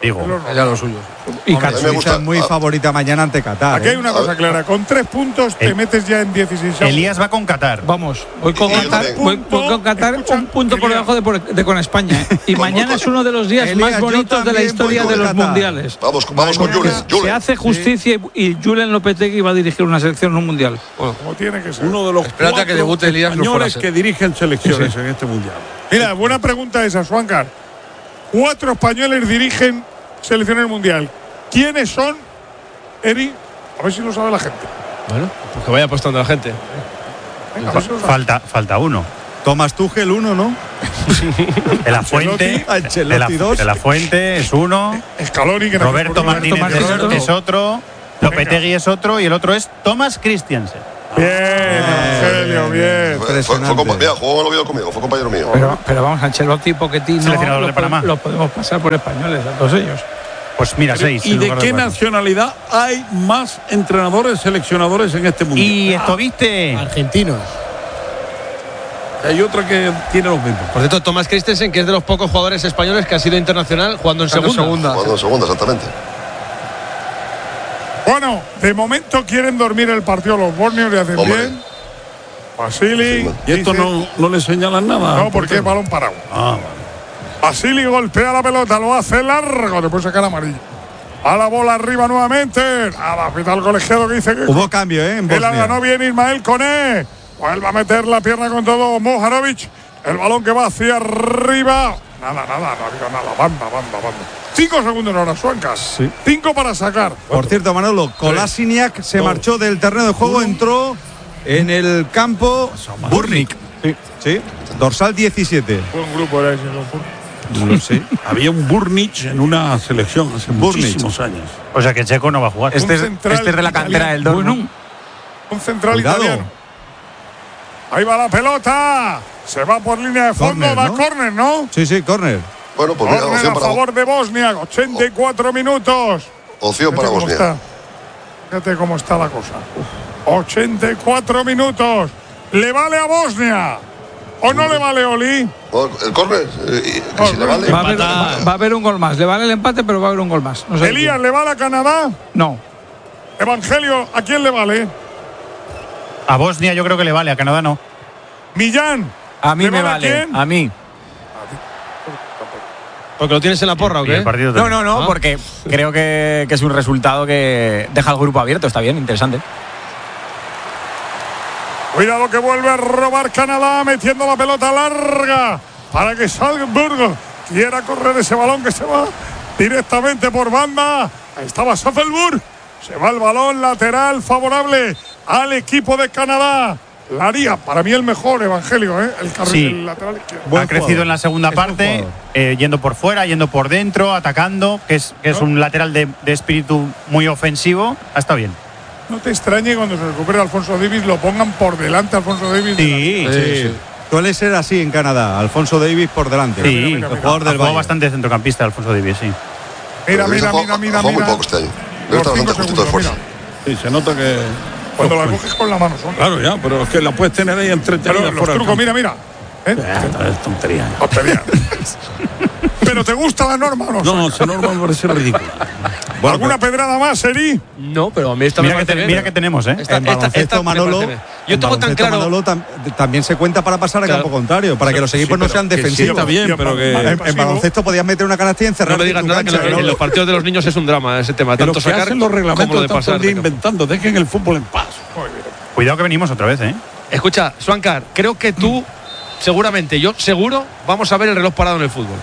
Digo, ya lo suyo. Y Suiza es muy favorita mañana ante Qatar. Aquí hay una cosa clara, con 3 puntos te metes ya en 16. Elías va con Qatar. Vamos, voy con Qatar, un punto por debajo de con España. Y mañana es uno de los días Elías, más bonitos de la historia de los Qatar. mundiales. Vamos con Julen. Se hace justicia y Julen Lopetegui va a dirigir una selección en un mundial. Como tiene que ser. Uno de los Espérate a que debute Elías, no españoles fuera que dirigen selecciones en este mundial. Mira, buena pregunta esa, Suancar. 4 españoles dirigen selecciones mundial. ¿Quiénes son, Eri? A ver si lo sabe la gente. Bueno, pues que vaya apostando la gente. Venga, a ver si lo sabe. Falta uno. Tomás Tuchel 1, ¿no? De la Fuente. Ancelotti 2. De la Fuente es uno. Scaloni, que no Roberto Martínez es otro. Lopetegui es otro. Y el otro es Thomas Christiansen. Bien, Angelio, bien. Fue mira, jugó el Oviedo conmigo, fue compañero mío. Pero vamos, Ancelotti y Pochettino Seleccionador de Panamá. lo podemos pasar por españoles, a todos ellos. Pues mira, 6. ¿Y de qué nacionalidad hay más entrenadores, seleccionadores en este mundial? Y esto viste. Argentinos. Hay otra que tiene los mismos. Por cierto, Tomás Christensen, que es de los pocos jugadores españoles que ha sido internacional jugando en segunda. Jugando en segunda, exactamente. Bueno, de momento quieren dormir el partido los bosnios y hacen bien. Basili. Y esto no le señalan nada. No, porque es balón parado. Ah, vale. Basili golpea la pelota, lo hace largo, después sacar amarillo. A la bola arriba nuevamente. Nada, pita el colegiado que dice que. Hubo cambio, en Que la Bosnia. ganó bien Ismael Koné. Vuelve a meter la pierna con todo Mohanovic. El balón que va hacia arriba. Nada, no ha habido nada. Banda. 5 segundos ahora, Suancas. 5 para sacar. Por cierto, Manolo, Kolasinac se marchó del terreno de juego, entró en el campo Burnik. Sí, dorsal 17. Buen grupo era ese, No sé. Había un Burnic en una selección hace muchísimos años. O sea que Checo no va a jugar. Este es de la cantera del Dortmund. Un central Cuidado. italiano. Ahí va la pelota. Se va por línea de fondo. Córner, Da ¿no? córner, ¿no? Sí, córner. Bueno, pues mira, Córner opción a para, favor de Bosnia. 84 minutos. opción para Fíjate cómo Bosnia. está. Fíjate cómo está la cosa. 84 minutos. ¿Le vale a Bosnia? ¿O no le vale, Oli? El córner, que si le vale. Va a haber un gol más. Le vale el empate, pero va a haber un gol más. No sé Elías, ¿le vale a Canadá? No. Evangelio, ¿a quién le vale? A Bosnia yo creo que le vale, a Canadá no. Millán. A mí ¿Le me vale a vale. quién? A mí. ¿Porque lo tienes en la porra o Y el qué? partido No, también. porque creo que es un resultado que deja el grupo abierto. Está bien, interesante. Cuidado que vuelve a robar Canadá, metiendo la pelota larga para que Salzburgo quiera correr ese balón que se va directamente por banda. Ahí estaba Saffelburg. Se va el balón lateral favorable al equipo de Canadá. La haría, para mí el mejor, Evangelio, el carril Sí. el lateral izquierdo. Ha crecido en la segunda parte, yendo por fuera, yendo por dentro, atacando, que es un lateral de espíritu muy ofensivo. Ha estado bien. No te extrañe cuando se recupere Alfonso Davies, lo pongan por delante Alfonso Davies. Sí. Suele ser así en Canadá. Alfonso Davies por delante. Sí, el jugador del jugó Bayern. bastante centrocampista Alfonso Davies, sí. Mira. Jugó muy poco este año. Pero está bastante justito de esfuerzo. Sí, se nota que. Cuando la coges con la mano, son. Claro, ya, pero es que la puedes tener ahí entretenida Pero los fuera del trucos, campo. mira. Es tontería. Tontería. ¿Pero te gusta la norma o no? No, esa norma me parece ridícula. ¿Alguna pedrada más, Eri? No, pero a mí esta Mira me que, parece bien. mira que tenemos, ¿eh? En baloncesto, Manolo, Yo tengo tan claro. Manolo, también se cuenta para pasar al Claro. campo contrario, para que los equipos no sean que sí, defensivos. está bien, pero que. En baloncesto podías meter una canastilla y encerrar. No me digas nada, que en los partidos de los niños es un drama ese tema. Pero Tanto que sacar hacen los como lo reglamentos de están todo pasar. el día de campo. inventando. Dejen el fútbol en paz. Cuidado que venimos otra vez, ¿eh? Escucha, Swankar, creo que tú, seguramente, yo seguro, vamos a ver el reloj parado en el fútbol.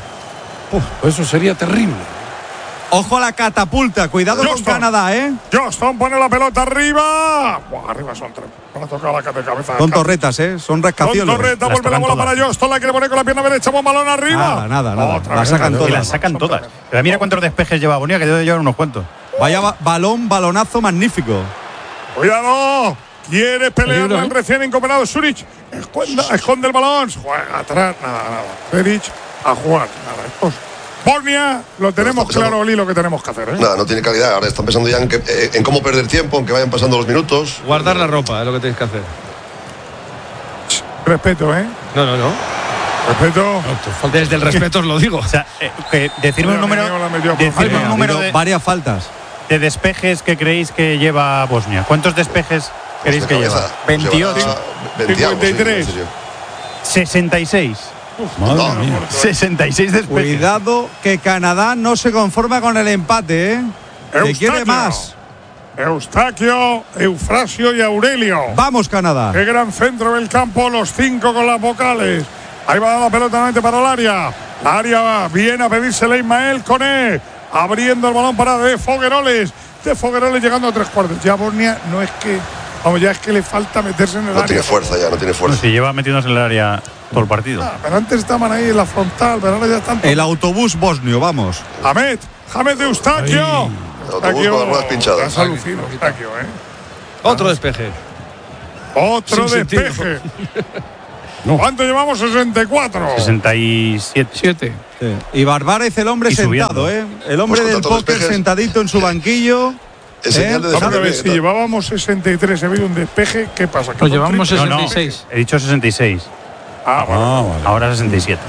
Eso sería terrible. Ojo a la catapulta, cuidado con Canadá, Johnston pone la pelota arriba. Buah, arriba son tres. Van a tocar la de cabeza. Son torretas, son Con rascacielos. torreta, vuelve la bola para Johnston, la quiere poner con la pierna derecha, buen balón arriba. Nada. Otra La vez. sacan Y todas. las sacan todas. Pero mira cuántos despejes lleva Bonilla, que debe llevar unos cuantos. Vaya balonazo magnífico. Cuidado. Quiere pelear Peligro, el recién incorporado Zurich. Esconde el balón. Juega atrás. Nada. Zurich a jugar. Nada. Bosnia, lo tenemos claro, Oli, lo que tenemos que hacer. Nada, no tiene calidad. Ahora están pensando ya en cómo perder tiempo, en que vayan pasando los minutos. Guardar la ropa es lo que tenéis que hacer. Respeto, No. Respeto. Desde el respeto os lo digo. O sea, decirme un número, de varias faltas de despejes que creéis que lleva Bosnia. ¿Cuántos despejes creéis que lleva? 28. 53. 66. Madre mía. 66 despejes. Cuidado que Canadá no se conforma con el empate, que quiere más. Eustaquio, Eufrasio y Aurelio. Vamos, Canadá. Qué gran centro del campo, los 5 con las vocales. Ahí va la pelota nuevamente para el área. La área va, viene a pedírsele Ismael Koné. Abriendo el balón para De Fogueroles. De Fogueroles llegando a 3/4. Ya Bosnia no es que... Vamos, ya es que le falta meterse en el área. No tiene fuerza ya, no tiene fuerza. No, si lleva metiéndose en el área todo el partido. Pero antes estaban ahí en la frontal, pero ahora ya están... El autobús bosnio, vamos. Jamed de Eustaquio. Autobús con las ruedas pinchadas. Eustaquio, Otro despeje. Otro Sin despeje. ¿Cuánto llevamos? 64. 67. Sí. Y Barbárez, el hombre sentado, El hombre del póker sentadito en su banquillo. Vamos a ver, si llevábamos 63, ha habido un despeje, ¿qué pasa? Pues llevamos 66. No, he dicho 66. Vale. Ahora 67.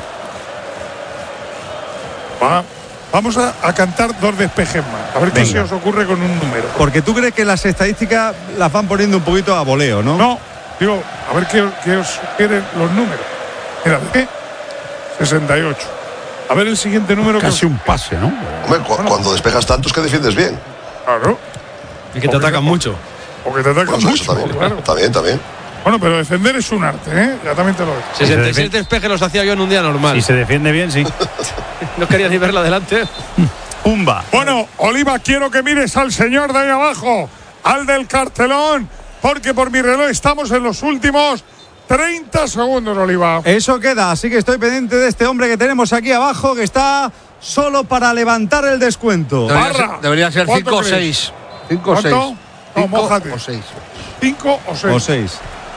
Vamos a cantar 2 despejes más. A ver qué se os ocurre con un número. Porque tú crees que las estadísticas las van poniendo un poquito a voleo, ¿no? No, digo, a ver qué os sugieren los números. Mira, 68. A ver el siguiente número. Casi un pase, ¿no? Hombre, cuando despejas tanto es que defiendes bien. Claro. Y que te atacan mucho. O que te atacan mucho. También. Bueno, pero defender es un arte, Ya también te lo digo. 66 despejes los hacía yo en un día normal. Si se defiende bien, sí. No quería ni verla adelante. Pumba. Bueno, Oliva, quiero que mires al señor de ahí abajo, al del cartelón, porque por mi reloj estamos en los últimos 30 segundos, Oliva. Eso queda, así que estoy pendiente de este hombre que tenemos aquí abajo, que está solo para levantar el descuento. Debería ser 5 o 6. 5 o 6. No, mójate. O 6. 5 o 6. O 6.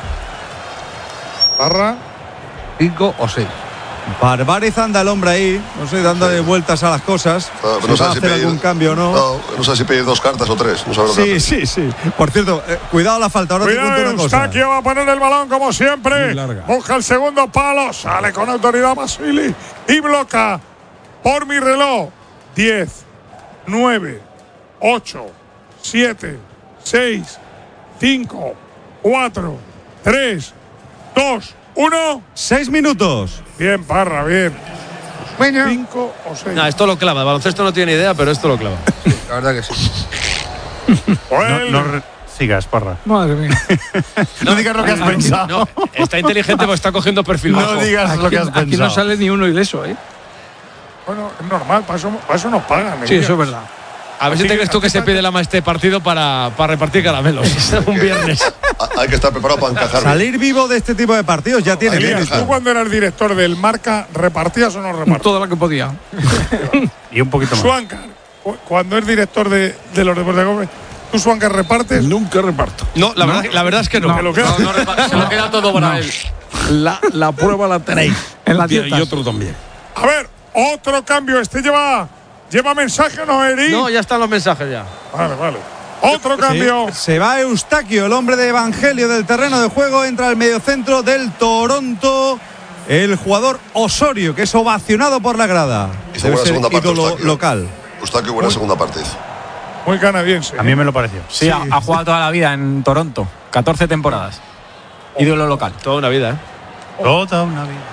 Barra. 5 o 6. Barbárez anda el hombre ahí, no sé, dándole vueltas a las cosas. No si va a hacer algún cambio o no. No sé si pedir 2 cartas o 3. No sabe sí. Por cierto, cuidado la falta. Ahora cuidado, te cuento una cosa. Eustaquio va a poner el balón como siempre. Busca el segundo palo. Sale con autoridad Basili. Y bloca. Por mi reloj. 10, 9, 8, 7, 6, 5, 4, 3, 2, 1. 6 minutos. Bien, Parra, bien. 5 o 6. No, esto lo clava. El baloncesto no tiene idea, pero esto lo clava. La verdad que sí. No sigas, Parra. Madre mía. No digas lo que has pensado. No, está inteligente porque está cogiendo perfil bajo. No digas lo que has pensado. Aquí no sale ni uno ileso, Bueno, es normal, para eso nos pagan. Sí, eso es verdad. A ver si te crees tú que se pide este partido para repartir caramelos. Un viernes. Hay que estar preparado para encajar. Salir vivo de este tipo de partidos ya tiene mérito. ¿Tú cuando eras director del Marca repartías o no repartías? Todo lo que podía. Y un poquito más. Suancar, cuando es director de los deportes de golf, ¿tú, Suancar, repartes? Nunca reparto. No, la verdad es que no. Se lo queda todo para él. La prueba la tenéis. En la dieta. Y otro también. A ver, otro cambio. ¿Lleva mensaje o no, Eri? No, ya están los mensajes ya. Vale. Otro cambio. Sí, se va Eustaquio, el hombre de Evangelio del terreno de juego. Entra al mediocentro del Toronto. El jugador Osorio, que es ovacionado por la grada. Hizo buena segunda parte. Ídolo local. Eustaquio, buena segunda parte. Muy canadiense. A mí me lo pareció. Sí, ha jugado toda la vida en Toronto. 14 temporadas. Ídolo local. Toda una vida, Toda una vida.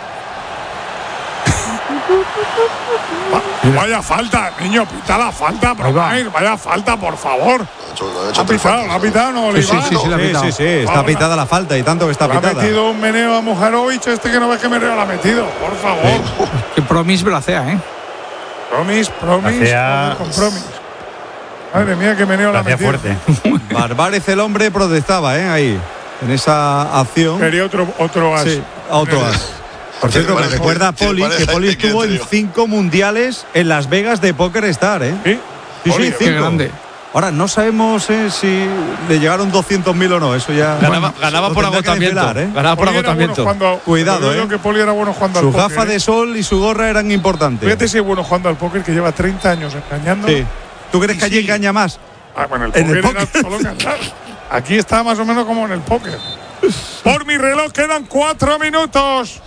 Vaya falta, niño, pita la falta, vaya falta, por favor. ¿Ha pitado, no, Oliva? Sí, está pitada la falta y tanto que está pitada. Ha metido un meneo a Mujarovic, que no ves que meneo la ha metido, por favor. Que Promis bracea, Promis. Compromis. Madre mía, que meneo la ha metido. Fuerte. Barbárez, el hombre, protestaba, ahí, en esa acción. Quería otro as. Sí, otro as. Por cierto, me recuerda a Poli, que Poli estuvo en 5 mundiales en Las Vegas de Poker Star, Sí, 5. Qué grande. Ahora, no sabemos si le llegaron 200.000 o no, eso ya... Ganaba por agotamiento. Ganaba por agotamiento. Cuidado, que Poli era bueno jugando al póker. Su gafa de sol y su gorra eran importantes. Fíjate si es bueno jugando al póker, que lleva 30 años engañando. Sí. ¿Tú crees que allí engaña más? Bueno, el póker era solo engañar. Aquí está más o menos como en el póker. Por mi reloj quedan 4 minutos.